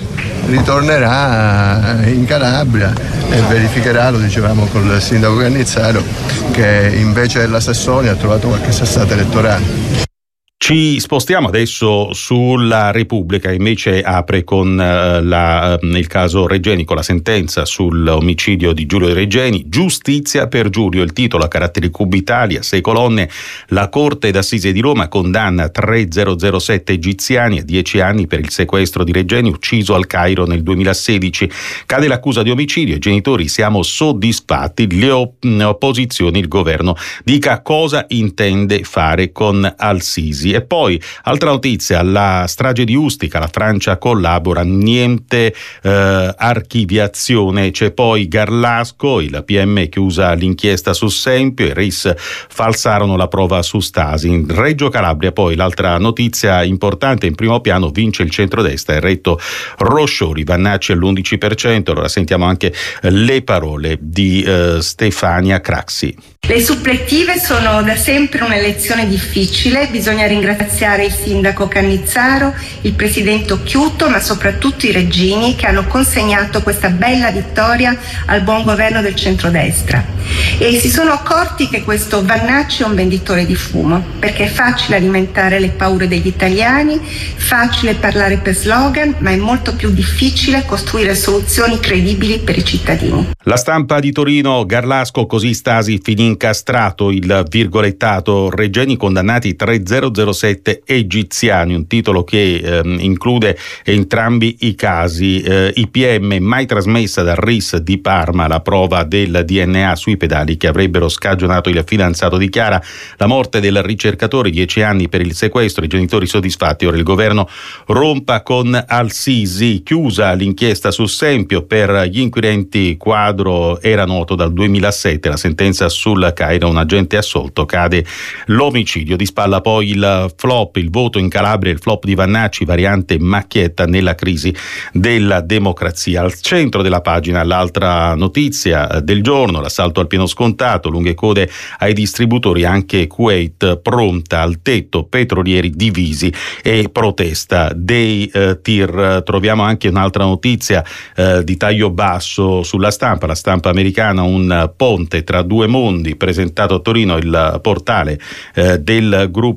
ritornerà in Calabria e verificherà, lo dicevamo col sindaco Cannizzaro, che invece della Sassonia ha trovato qualche sassata elettorale. Ci spostiamo adesso sulla Repubblica, invece apre con uh, la, uh, il caso Regeni, con la sentenza sull'omicidio di Giulio Regeni. Giustizia per Giulio, il titolo a caratteri cubitali a sei colonne. La Corte d'Assise di Roma condanna tre zero zero sette egiziani a dieci anni per il sequestro di Regeni, ucciso al Cairo nel duemilasedici. Cade l'accusa di omicidio, i genitori siamo soddisfatti, le op- opposizioni, il governo dica cosa intende fare con Al-Sisi. E poi, altra notizia, la strage di Ustica, la Francia collabora, niente eh, archiviazione. C'è poi Garlasco, il P M chiusa l'inchiesta su Sempio, i R I S falsarono la prova su Stasi. In Reggio Calabria poi l'altra notizia importante, in primo piano vince il centrodestra, è retto Roscioli, Vannacci all'undici per cento. Allora sentiamo anche le parole di eh, Stefania Craxi. Le supplettive sono da sempre un'elezione difficile, bisogna ringraziare il sindaco Cannizzaro, il presidente Occhiuto, ma soprattutto i reggini che hanno consegnato questa bella vittoria al buon governo del centrodestra. E si sono accorti che questo Vannacci è un venditore di fumo, perché è facile alimentare le paure degli italiani, facile parlare per slogan, ma è molto più difficile costruire soluzioni credibili per i cittadini. La Stampa di Torino: Garlasco, così Stasi finì incastrato, il virgolettato, Regeni condannati tre zero zero sette egiziani, un titolo che eh, include entrambi i casi. Eh, I P M, mai trasmessa dal R I S di Parma la prova del D N A sui pedali che avrebbero scagionato il fidanzato di Chiara, la morte del ricercatore, dieci anni per il sequestro, i genitori soddisfatti, ora il governo rompa con Al-Sisi, chiusa l'inchiesta su Sempio, per gli inquirenti quadro era noto dal duemilasette, la sentenza sul Cairo, un agente assolto, cade l'omicidio. Di spalla poi il flop, il voto in Calabria, il flop di Vannacci, variante macchietta nella crisi della democrazia. Al centro della pagina l'altra notizia del giorno: l'assalto al pieno scontato, lunghe code ai distributori, anche Kuwait pronta al tetto, petrolieri divisi e protesta dei eh, tir. Troviamo anche un'altra notizia eh, di taglio basso sulla stampa, la stampa americana: un ponte tra due mondi, presentato a Torino, il portale eh, del gruppo S A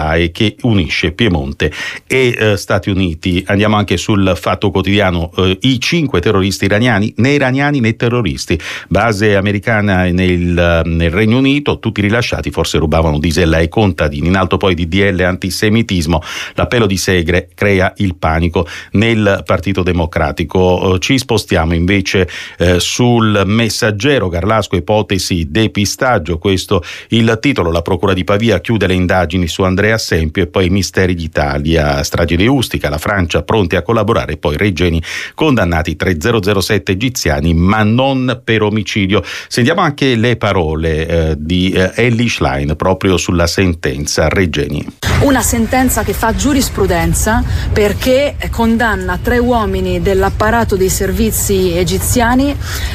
A E che unisce Piemonte e eh, Stati Uniti. Andiamo anche sul Fatto Quotidiano, eh, i cinque terroristi iraniani, né iraniani né terroristi, base americana nel, nel Regno Unito, tutti rilasciati, forse rubavano diesel ai contadini. In alto poi D D L antisemitismo, l'appello di Segre crea il panico nel Partito Democratico. Eh, ci spostiamo invece eh, sul Messaggero, Garlasco ipotesi depistaggio, questo il titolo. La Procura di Pavia chiude le indagini su Andrea Sempio e poi i misteri d'Italia, strage di Ustica, la Francia pronti a collaborare, poi Regeni condannati tre zero zero sette egiziani ma non per omicidio. Sentiamo anche le parole eh, di eh, Elly Schlein proprio sulla sentenza Regeni. Una sentenza che fa giurisprudenza perché condanna tre uomini dell'apparato dei servizi egiziani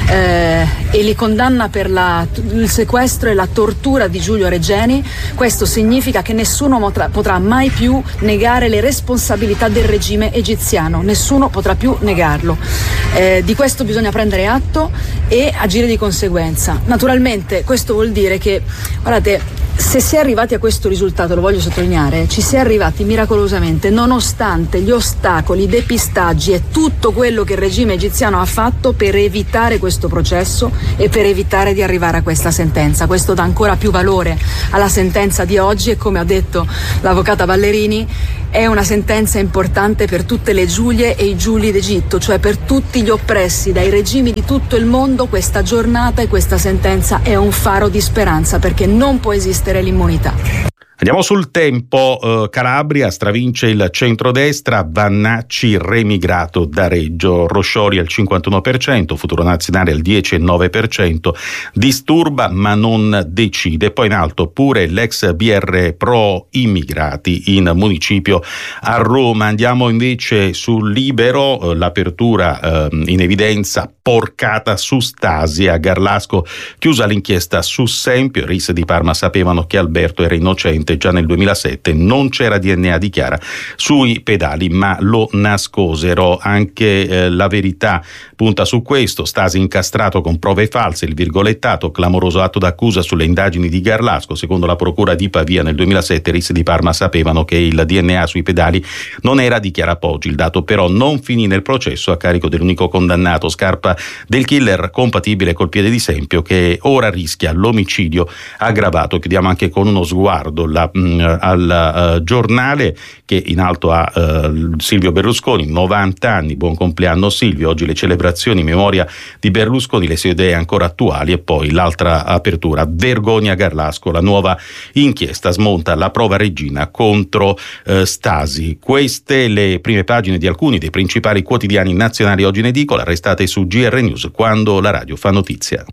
eh, e li condanna per la, il sequestro e la tortura di Giulio Regeni. Questo significa che nessuno potrà, potrà mai più negare le responsabilità del regime egiziano, nessuno potrà più negarlo. Eh, di questo bisogna prendere atto e agire di conseguenza. Naturalmente questo vuol dire che, guardate, se si è arrivati a questo risultato, lo voglio sottolineare, ci si è arrivati miracolosamente nonostante gli ostacoli, i depistaggi e tutto quello che il regime egiziano ha fatto per evitare questo processo e per evitare di arrivare a questa sentenza. Questo dà ancora più valore alla sentenza di oggi e, come ha detto l'avvocata Ballerini, è una sentenza importante per tutte le Giulie e i Giuli d'Egitto, cioè per tutti gli oppressi dai regimi di tutto il mondo. Questa giornata e questa sentenza è un faro di speranza, perché non può esistere l'immunità. Andiamo sul Tempo, eh, Calabria stravince il centrodestra, Vannacci remigrato da Reggio, Roscioli al cinquantuno per cento, Futuro Nazionale al dieci virgola nove per cento, disturba ma non decide. Poi in alto pure l'ex B R pro immigrati in municipio a Roma. Andiamo invece sul Libero, eh, l'apertura eh, in evidenza, porcata su Stasi a Garlasco, chiusa l'inchiesta su Sempio, i R I S di Parma sapevano che Alberto era innocente già nel duemilasette, non c'era D N A di Chiara sui pedali ma lo nascosero. Anche eh, La Verità punta su questo, Stasi incastrato con prove false, il virgolettato, clamoroso atto d'accusa sulle indagini di Garlasco, secondo la procura di Pavia nel duemilasette i R I S di Parma sapevano che il D N A sui pedali non era di Chiara Poggi, il dato però non finì nel processo a carico dell'unico condannato, scarpa del killer compatibile col piede di Sempio che ora rischia l'omicidio aggravato. Chiudiamo anche con uno sguardo la, mh, al uh, giornale che in alto ha uh, Silvio Berlusconi, novanta anni, buon compleanno Silvio, oggi le celebrazioni in memoria di Berlusconi, le sue idee ancora attuali. E poi l'altra apertura, vergogna Garlasco, la nuova inchiesta smonta la prova regina contro uh, Stasi. Queste le prime pagine di alcuni dei principali quotidiani nazionali oggi in edicola, restate su G R News quando la radio fa notizia.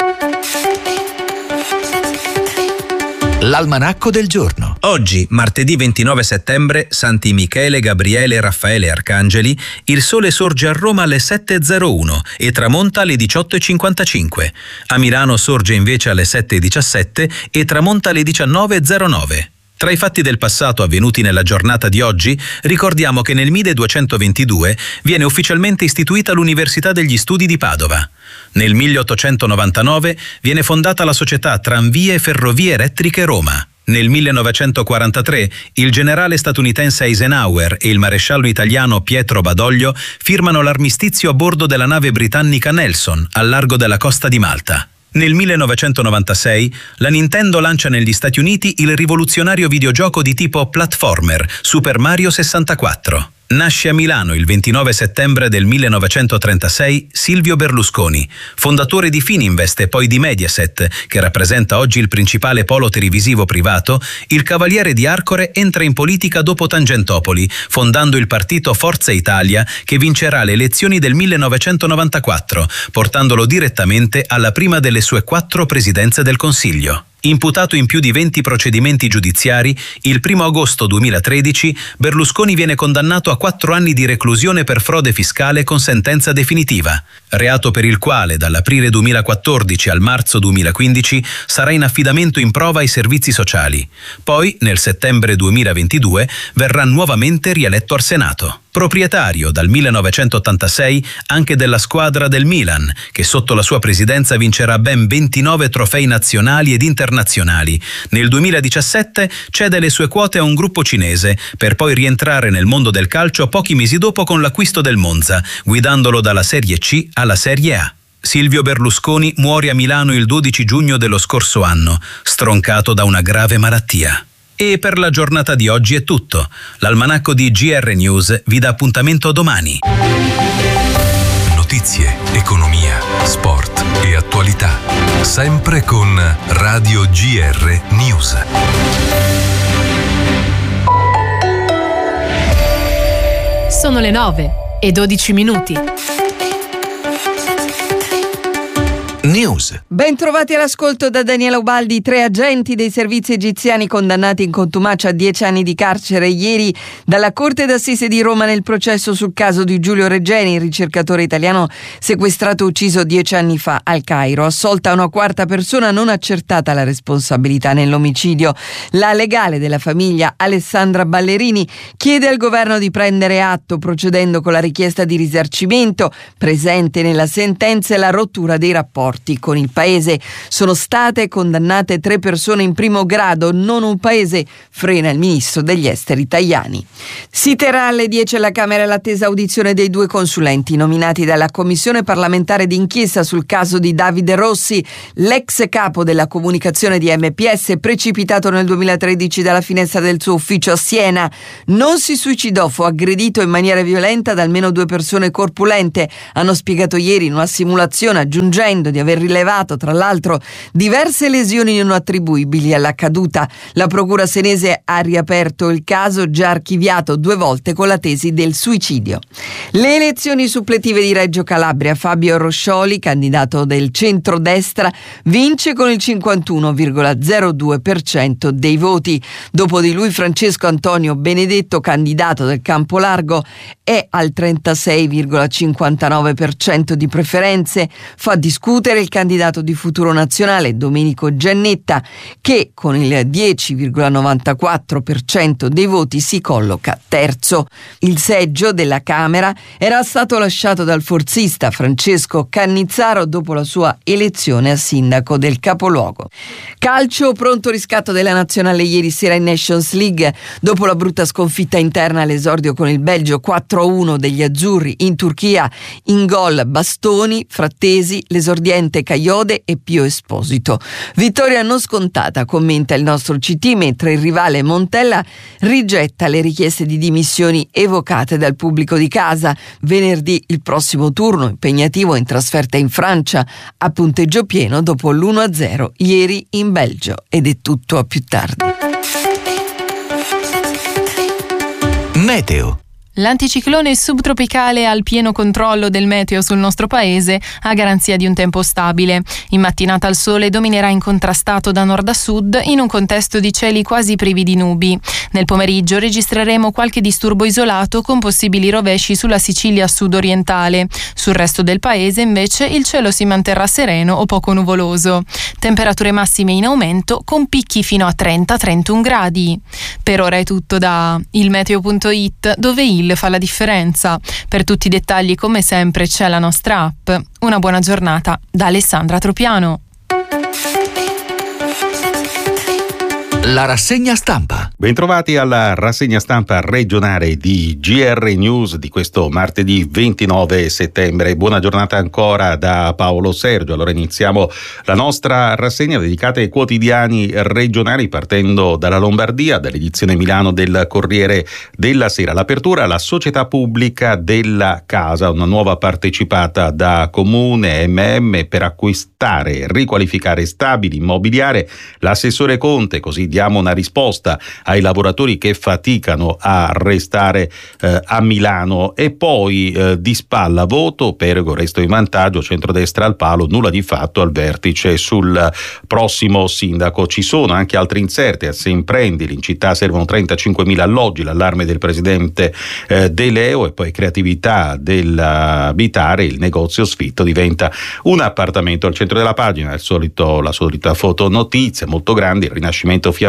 L'almanacco del giorno. Oggi, martedì ventinove settembre, Santi Michele, Gabriele, Raffaele e Arcangeli, il sole sorge a Roma alle sette e zero uno e tramonta alle diciotto e cinquantacinque. A Milano sorge invece alle sette e diciassette e tramonta alle diciannove e zero nove. Tra i fatti del passato avvenuti nella giornata di oggi, ricordiamo che nel milleduecentoventidue viene ufficialmente istituita l'Università degli Studi di Padova. Nel milleottocentonovantanove viene fondata la società Tranvie e Ferrovie Elettriche Roma. Nel millenovecentoquarantatré il generale statunitense Eisenhower e il maresciallo italiano Pietro Badoglio firmano l'armistizio a bordo della nave britannica Nelson al largo della costa di Malta. Nel millenovecentonovantasei la Nintendo lancia negli Stati Uniti il rivoluzionario videogioco di tipo platformer Super Mario sessantaquattro. Nasce a Milano il ventinove settembre del millenovecentotrentasei Silvio Berlusconi, fondatore di Fininvest e poi di Mediaset, che rappresenta oggi il principale polo televisivo privato. Il cavaliere di Arcore entra in politica dopo Tangentopoli, fondando il partito Forza Italia, che vincerà le elezioni del millenovecentonovantaquattro, portandolo direttamente alla prima delle sue quattro presidenze del Consiglio. Imputato in più di venti procedimenti giudiziari, il primo agosto duemilatredici Berlusconi viene condannato a quattro anni di reclusione per frode fiscale con sentenza definitiva, reato per il quale dall'aprile duemilaquattordici al marzo duemilaquindici sarà in affidamento in prova ai servizi sociali. Poi, nel settembre duemilaventidue, verrà nuovamente rieletto al Senato. proprietario dal millenovecentottantasei anche della squadra del Milan, che sotto la sua presidenza vincerà ben ventinove trofei nazionali ed internazionali. Nel duemiladiciassette cede le sue quote a un gruppo cinese, per poi rientrare nel mondo del calcio pochi mesi dopo con l'acquisto del Monza, guidandolo dalla Serie C alla Serie A. Silvio Berlusconi muore a Milano il dodici giugno dello scorso anno, stroncato da una grave malattia. E per la giornata di oggi è tutto. L'almanacco di G R News vi dà appuntamento domani. Notizie, economia, sport e attualità. Sempre con Radio G R News. Sono le nove e dodici minuti. News. Ben trovati all'ascolto da Daniela Ubaldi. Tre agenti dei servizi egiziani condannati in contumacia a dieci anni di carcere ieri dalla Corte d'Assise di Roma nel processo sul caso di Giulio Regeni, il ricercatore italiano sequestrato e ucciso dieci anni fa al Cairo. Assolta una quarta persona non accertata la responsabilità nell'omicidio. La legale della famiglia, Alessandra Ballerini, chiede al governo di prendere atto, procedendo con la richiesta di risarcimento presente nella sentenza e la rottura dei rapporti con il paese. Sono state condannate tre persone in primo grado, non un paese, frena il ministro degli esteri Tajani. Si terrà alle dieci alla Camera l'attesa audizione dei due consulenti nominati dalla Commissione parlamentare d'inchiesta sul caso di Davide Rossi, l'ex capo della comunicazione di M P S, precipitato nel duemilatredici dalla finestra del suo ufficio a Siena. Non si suicidò, fu aggredito in maniera violenta da almeno due persone corpulente, hanno spiegato ieri in una simulazione, aggiungendo di aver rilevato tra l'altro diverse lesioni non attribuibili alla caduta. La procura senese ha riaperto il caso, già archiviato due volte con la tesi del suicidio. Le elezioni suppletive di Reggio Calabria, Fabio Roscioli, candidato del centrodestra, vince con il cinquantuno virgola zero due per cento dei voti. Dopo di lui Francesco Antonio Benedetto, candidato del Campolargo, è al trentasei virgola cinquantanove per cento di preferenze. Fa discutere il candidato di Futuro Nazionale Domenico Giannetta, che con il dieci virgola novantaquattro per cento dei voti si colloca terzo. Il seggio della Camera era stato lasciato dal forzista Francesco Cannizzaro dopo la sua elezione a sindaco del capoluogo. Calcio, pronto riscatto della nazionale ieri sera in Nations League dopo la brutta sconfitta interna all'esordio con il Belgio quattro a uno degli azzurri in Turchia. In gol Bastoni, Frattesi, l'esordiente Caiode e Pio Esposito. Vittoria non scontata, commenta il nostro C T, mentre il rivale Montella rigetta le richieste di dimissioni evocate dal pubblico di casa. Venerdì il prossimo turno impegnativo in trasferta in Francia, a punteggio pieno dopo l'uno a zero ieri in Belgio. Ed è tutto, a più tardi. Meteo. L'anticiclone subtropicale al pieno controllo del meteo sul nostro paese, a garanzia di un tempo stabile. In mattinata il sole dominerà incontrastato da nord a sud in un contesto di cieli quasi privi di nubi. Nel pomeriggio registreremo qualche disturbo isolato con possibili rovesci sulla Sicilia sud-orientale. Sul resto del paese invece il cielo si manterrà sereno o poco nuvoloso. Temperature massime in aumento con picchi fino a trenta trentuno gradi. Per ora è tutto da ilmeteo punto it, dove il fa la differenza. Per tutti i dettagli, come sempre, c'è la nostra app. Una buona giornata da Alessandra Tropiano. La rassegna stampa. Bentrovati alla rassegna stampa regionale di G R News di questo martedì ventinove settembre. Buona giornata ancora da Paolo Sergio. Allora iniziamo la nostra rassegna dedicata ai quotidiani regionali, partendo dalla Lombardia, dall'edizione Milano del Corriere della Sera. L'apertura alla società pubblica della casa, una nuova partecipata da Comune M M per acquistare e riqualificare stabili immobiliare. L'assessore Conte, così diamo una risposta ai lavoratori che faticano a restare eh, a Milano. E poi eh, di spalla voto, Perego resto in vantaggio, centrodestra al palo, nulla di fatto al vertice sul prossimo sindaco. Ci sono anche altri inserti, a se imprendi, in città servono trentacinquemila alloggi, l'allarme del presidente eh, De Leo, e poi creatività dell'abitare, il negozio sfitto diventa un appartamento. Al centro della pagina il solito, la solita foto notizia molto grande, il Rinascimento Fiammetta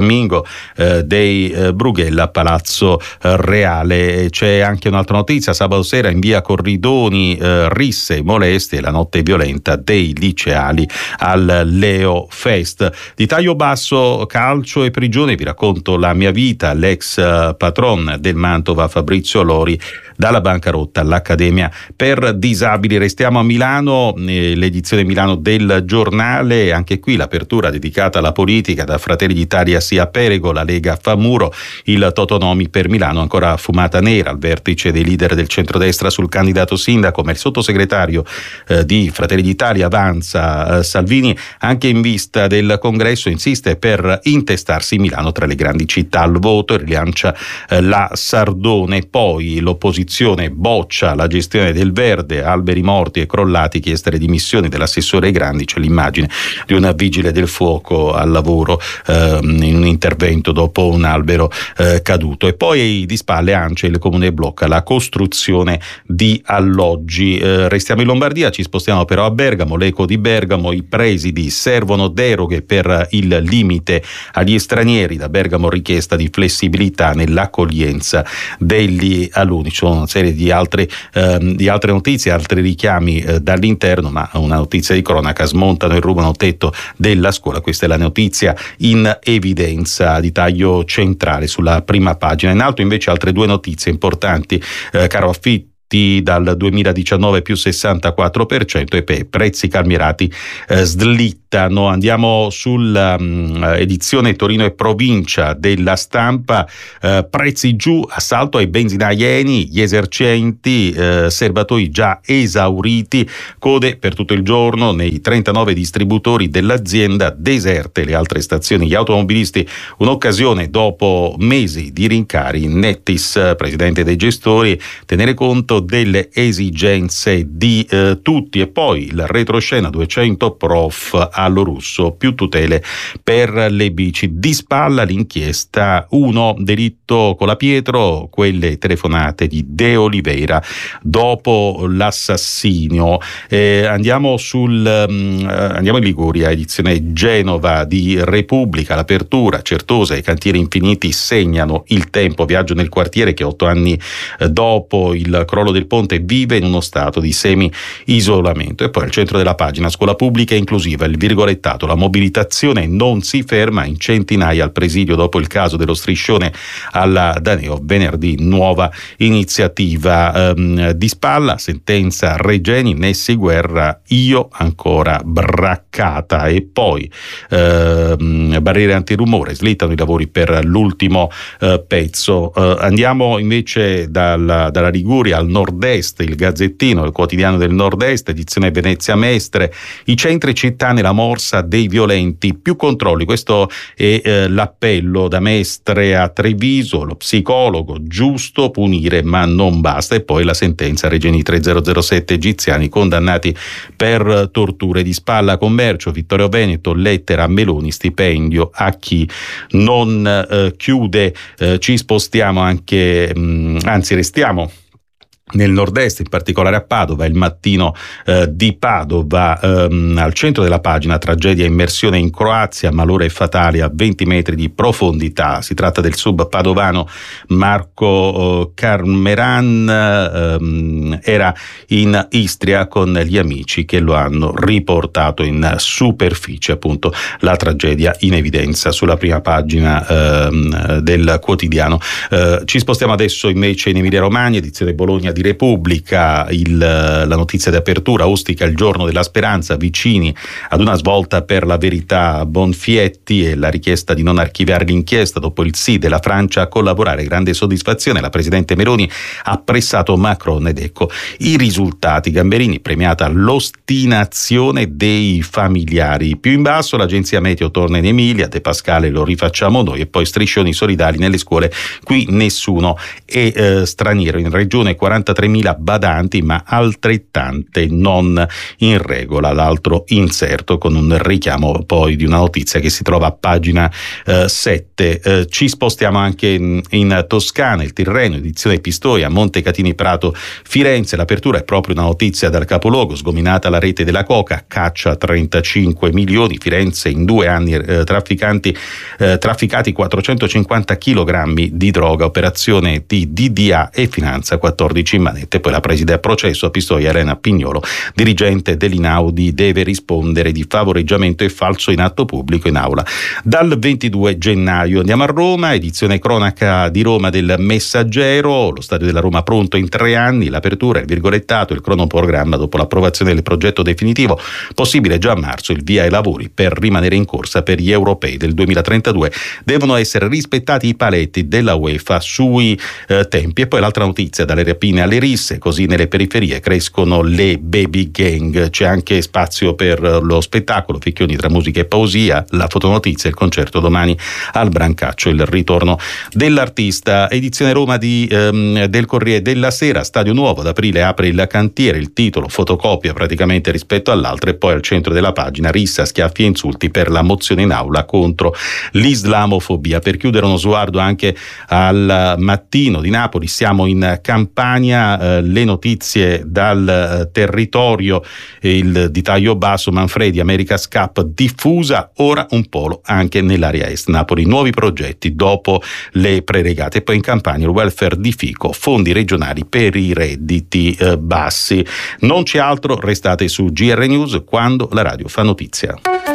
fiammingo eh, dei eh, Brughella a Palazzo eh, Reale. C'è anche un'altra notizia: sabato sera in via Corridoni eh, risse e molestie, la notte violenta dei liceali al Leo Fest. Di taglio basso, calcio e prigione, vi racconto la mia vita. L'ex eh, patron del Mantova Fabrizio Lori, dalla bancarotta all'Accademia per disabili. Restiamo a Milano, eh, l'edizione Milano del Giornale, anche qui l'apertura dedicata alla politica. Da Fratelli d'Italia sia Perego, la Lega fa muro, il Totonomi per Milano ancora fumata nera al vertice dei leader del centrodestra sul candidato sindaco, ma il sottosegretario eh, di Fratelli d'Italia Avanza eh, Salvini, anche in vista del congresso, insiste per intestarsi Milano tra le grandi città al voto e rilancia eh, la Sardone. Poi l'opposizione boccia la gestione del Verde, alberi morti e crollati, chieste le dimissioni dell'assessore Grandi. C'è l'immagine di una vigile del fuoco al lavoro eh, in un intervento dopo un albero eh, caduto. E poi di spalle ANCE, il comune blocca la costruzione di alloggi. Eh, restiamo in Lombardia, ci spostiamo però a Bergamo, l'eco di Bergamo. I presidi servono deroghe per il limite agli stranieri. Da Bergamo richiesta di flessibilità nell'accoglienza degli alunni. Ci sono una serie di altre, ehm, di altre notizie, altri richiami eh, dall'interno, ma una notizia di cronaca: smontano e rubano tetto della scuola. Questa è la notizia in evidenza di taglio centrale sulla prima pagina. In alto invece altre due notizie importanti: eh, caro affitti dal duemiladiciannove più sessantaquattro per cento e pe- prezzi calmierati eh, slittano. Andiamo sull'edizione um, Torino e provincia della Stampa. Eh, prezzi giù, assalto ai benzinai Eni, gli esercenti, eh, serbatoi già esauriti, code per tutto il giorno nei trentanove distributori dell'azienda, deserte le altre stazioni. Gli automobilisti, un'occasione dopo mesi di rincari. Nettis, presidente dei gestori, tenere conto delle esigenze di eh, tutti. E poi il retroscena duecento prof allo russo, più tutele per le bici. Di spalla l'inchiesta uno, delitto Colapietro, quelle telefonate di De Oliveira dopo l'assassinio. Eh, andiamo sul um, andiamo in Liguria, edizione Genova di Repubblica, l'apertura, Certosa, i cantieri infiniti segnano il tempo. Viaggio nel quartiere che otto anni eh, dopo il crollo del ponte vive in uno stato di semi-isolamento. E poi al centro della pagina, scuola pubblica inclusiva, il virgolettato: la mobilitazione non si ferma, in centinaia al presidio dopo il caso dello striscione alla Daneo. Venerdì nuova iniziativa. Ehm, di spalla, sentenza Regeni, Nessi Guerra, io ancora braccata. E poi ehm, barriere antirumore, slittano i lavori per l'ultimo eh, pezzo. Eh, andiamo invece dalla, dalla Liguria al nord-est, il Gazzettino, il quotidiano del nord-est, edizione Venezia Mestre, i centri città nella morsa dei violenti, più controlli. Questo è eh, l'appello da Mestre a Treviso, lo psicologo: giusto punire ma non basta. E poi la sentenza Regeni tremilasette egiziani condannati per torture. Di spalla Commercio, Vittorio Veneto, lettera a Meloni, stipendio a chi non eh, chiude. Eh, ci spostiamo anche, mh, anzi restiamo nel nord-est, in particolare a Padova. Il Mattino eh, di Padova, ehm, al centro della pagina, tragedia immersione in Croazia, malore fatale a venti metri di profondità. Si tratta del sub padovano Marco eh, Carmeran, ehm, era in Istria con gli amici che lo hanno riportato in superficie. Appunto la tragedia in evidenza sulla prima pagina ehm, del quotidiano. Eh, ci spostiamo adesso invece in Emilia Romagna, edizione Bologna di Repubblica. Il, la notizia di apertura: Ostica il giorno della speranza, vicini ad una svolta per la verità. Bonfietti e la richiesta di non archiviare l'inchiesta dopo il sì della Francia a collaborare. Grande soddisfazione, la presidente Meloni ha pressato Macron ed ecco i risultati. Gamberini, premiata l'ostinazione dei familiari. Più in basso l'agenzia Meteo torna in Emilia, De Pascale lo rifacciamo noi. E poi striscioni solidali nelle scuole, qui nessuno è eh, straniero. In regione quaranta quarantatremila badanti, ma altrettante non in regola. L'altro inserto con un richiamo poi di una notizia che si trova a pagina eh, sette. Eh, ci spostiamo anche in, in Toscana, il Tirreno, edizione Pistoia, Montecatini Prato, Firenze. L'apertura è proprio una notizia dal capoluogo: sgominata la rete della coca, caccia trentacinque milioni, Firenze in due anni eh, trafficanti eh, trafficati quattrocentocinquanta chilogrammi di droga, operazione di D D A e finanza quattordici manette. Poi la preside a processo a Pistoia, Elena Pignolo, dirigente dell'Inaudi, deve rispondere di favoreggiamento e falso in atto pubblico in aula dal ventidue gennaio. Andiamo a Roma, edizione cronaca di Roma del Messaggero, lo stadio della Roma pronto in tre anni, l'apertura, il virgolettato, il cronoprogramma dopo l'approvazione del progetto definitivo, possibile già a marzo il via ai lavori per rimanere in corsa per gli europei del duemilatrentadue. Devono essere rispettati i paletti della UEFA sui eh, tempi. E poi l'altra notizia: dalle rapine alle risse, così nelle periferie crescono le baby gang. C'è anche spazio per lo spettacolo, ficchioni tra musica e poesia, la fotonotizia, il concerto domani al Brancaccio, il ritorno dell'artista. Edizione Roma di, ehm, del Corriere della Sera, stadio nuovo, ad aprile apre il cantiere, il titolo fotocopia praticamente rispetto all'altro, e poi al centro della pagina rissa, schiaffi e insulti per la mozione in aula contro l'islamofobia. Per chiudere uno sguardo anche al Mattino di Napoli, siamo in Campania, eh, le notizie dal eh, territorio, il di taglio basso, Manfredi, America's Cup diffusa, ora un polo anche nell'area est, Napoli, nuovi progetti dopo le preregate. E poi in Campania il welfare di Fico, fondi regionali per i redditi eh, bassi. Non c'è altro, restate su G R News, quando la radio fa notizia.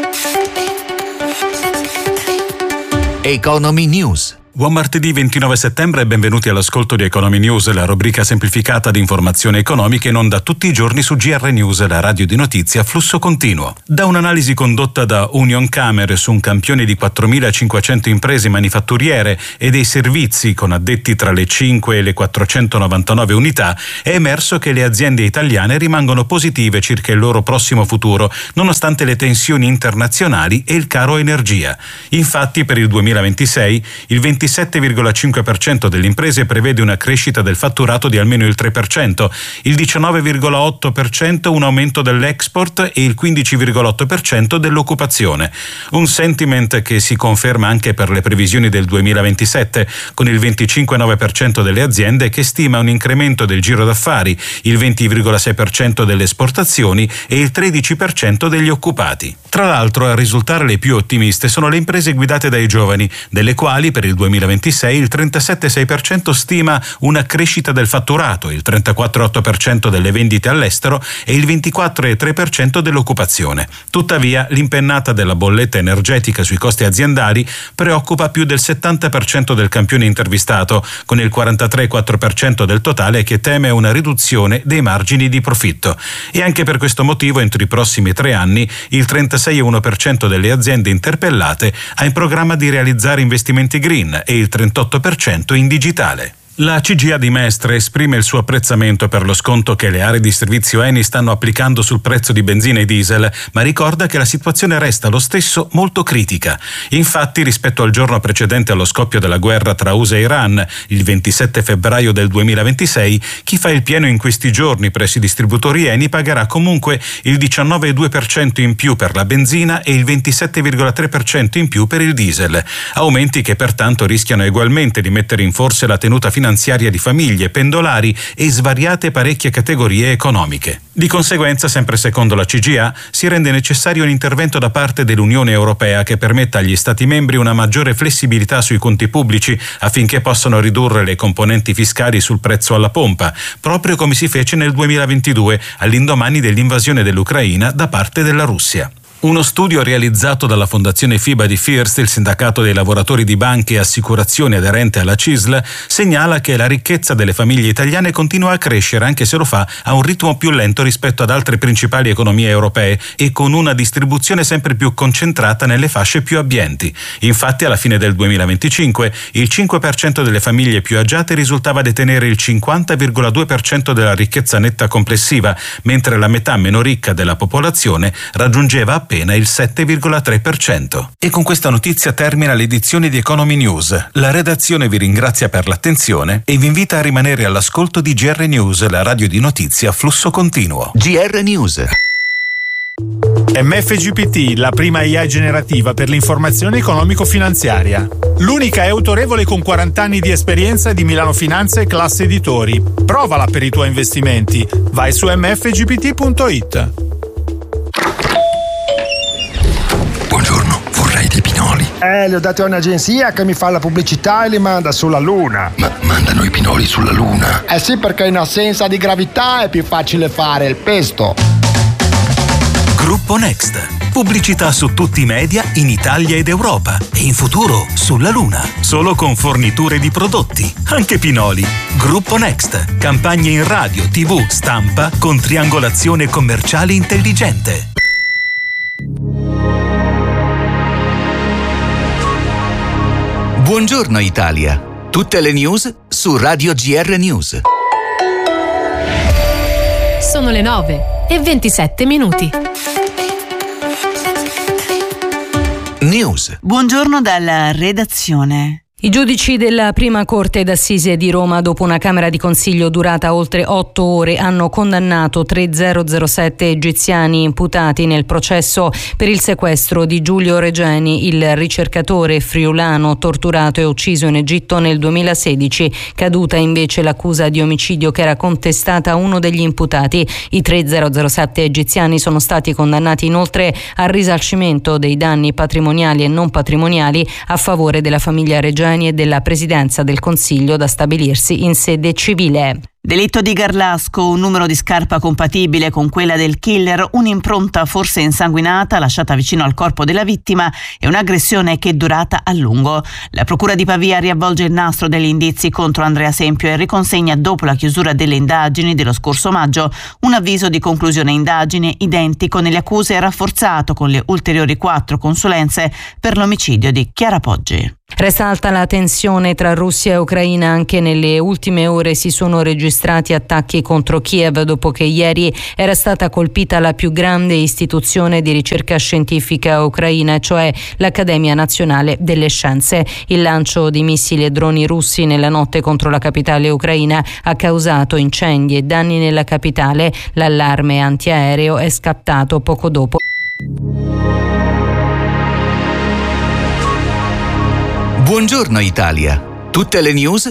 Economy News. Buon martedì ventinove settembre e benvenuti all'ascolto di Economy News, la rubrica semplificata di informazioni economiche in onda tutti i giorni su G R News, la radio di notizie a flusso continuo. Da un'analisi condotta da Unioncamere su un campione di quattromilacinquecento imprese manifatturiere e dei servizi con addetti tra le cinque e le quattrocentonovantanove unità, è emerso che le aziende italiane rimangono positive circa il loro prossimo futuro, nonostante le tensioni internazionali e il caro energia. Infatti, per il duemilaventisei il ventisette virgola cinque per cento delle imprese prevede una crescita del fatturato di almeno il tre per cento, il diciannove virgola otto per cento un aumento dell'export e il quindici virgola otto per cento dell'occupazione. Un sentiment che si conferma anche per le previsioni del duemilaventisette, con il venticinque virgola nove per cento delle aziende che stima un incremento del giro d'affari, il venti virgola sei per cento delle esportazioni e il tredici per cento degli occupati. Tra l'altro, a risultare le più ottimiste sono le imprese guidate dai giovani, delle quali per il duemilaventisei il trentasette virgola sei per cento stima una crescita del fatturato, il trentaquattro virgola otto per cento delle vendite all'estero e il ventiquattro virgola tre per cento dell'occupazione. Tuttavia, l'impennata della bolletta energetica sui costi aziendali preoccupa più del settanta per cento del campione intervistato, con il quarantatré virgola quattro per cento del totale che teme una riduzione dei margini di profitto. E anche per questo motivo, entro i prossimi tre anni, il trentasei virgola uno per cento delle aziende interpellate ha in programma di realizzare investimenti green e il trentotto per cento in digitale. La C G I A di Mestre esprime il suo apprezzamento per lo sconto che le aree di servizio Eni stanno applicando sul prezzo di benzina e diesel, ma ricorda che la situazione resta lo stesso molto critica. Infatti, rispetto al giorno precedente allo scoppio della guerra tra U S A e Iran, il ventisette febbraio del duemilaventisei, chi fa il pieno in questi giorni presso i distributori Eni pagherà comunque il diciannove virgola due per cento in più per la benzina e il ventisette virgola tre per cento in più per il diesel. Aumenti che pertanto rischiano egualmente di mettere in forse la tenuta finanziaria finanziaria di famiglie, pendolari e svariate parecchie categorie economiche. Di conseguenza, sempre secondo la C G I A, si rende necessario un intervento da parte dell'Unione Europea che permetta agli Stati membri una maggiore flessibilità sui conti pubblici affinché possano ridurre le componenti fiscali sul prezzo alla pompa, proprio come si fece nel duemilaventidue, all'indomani dell'invasione dell'Ucraina da parte della Russia. Uno studio realizzato dalla Fondazione FIBA di First, il sindacato dei lavoratori di banche e assicurazioni aderente alla C I S L, segnala che la ricchezza delle famiglie italiane continua a crescere, anche se lo fa a un ritmo più lento rispetto ad altre principali economie europee e con una distribuzione sempre più concentrata nelle fasce più abbienti. Infatti, alla fine del duemilaventicinque, il cinque per cento delle famiglie più agiate risultava detenere il cinquanta virgola due per cento della ricchezza netta complessiva, mentre la metà meno ricca della popolazione raggiungeva appena appena il sette virgola tre per cento. E con questa notizia termina l'edizione di Economy News. La redazione vi ringrazia per l'attenzione e vi invita a rimanere all'ascolto di G R News, la radio di notizie a flusso continuo. G R News. M F G P T, la prima A I generativa per l'informazione economico-finanziaria. L'unica è autorevole con quaranta anni di esperienza di Milano Finanza e Classe Editori. Provala per i tuoi investimenti. Vai su m f g p t punto i t. Buongiorno, vorrei dei pinoli. Eh, li ho dati a un'agenzia che mi fa la pubblicità e li manda sulla Luna. Ma mandano i pinoli sulla Luna? Eh sì, perché in assenza di gravità è più facile fare il pesto. Gruppo Next. Pubblicità su tutti i media in Italia ed Europa e in futuro sulla Luna. Solo con forniture di prodotti, anche pinoli. Gruppo Next. Campagne in radio, tivù, stampa con triangolazione commerciale intelligente. Buongiorno Italia. Tutte le news su Radio G R News. Sono le nove e ventisette minuti. News. Buongiorno dalla redazione. I giudici della prima corte d'assise di Roma, dopo una camera di consiglio durata oltre otto ore, hanno condannato tre zero zero sette egiziani imputati nel processo per il sequestro di Giulio Regeni, il ricercatore friulano torturato e ucciso in Egitto nel duemilasedici. Caduta invece l'accusa di omicidio che era contestata a uno degli imputati. I tre zero zero sette egiziani sono stati condannati inoltre al risarcimento dei danni patrimoniali e non patrimoniali a favore della famiglia Regeni e della Presidenza del Consiglio, da stabilirsi in sede civile. Delitto di Garlasco, un numero di scarpa compatibile con quella del killer, un'impronta forse insanguinata lasciata vicino al corpo della vittima e un'aggressione che è durata a lungo. La Procura di Pavia riavvolge il nastro degli indizi contro Andrea Sempio e riconsegna, dopo la chiusura delle indagini dello scorso maggio, un avviso di conclusione indagine identico nelle accuse e rafforzato con le ulteriori quattro consulenze per l'omicidio di Chiara Poggi. Resta alta la tensione tra Russia e Ucraina. Anche nelle ultime ore si sono registrati attacchi contro Kiev dopo che ieri era stata colpita la più grande istituzione di ricerca scientifica ucraina, cioè l'Accademia Nazionale delle Scienze. Il lancio di missili e droni russi nella notte contro la capitale ucraina ha causato incendi e danni nella capitale. L'allarme antiaereo è scattato poco dopo. Buongiorno Italia. Tutte le news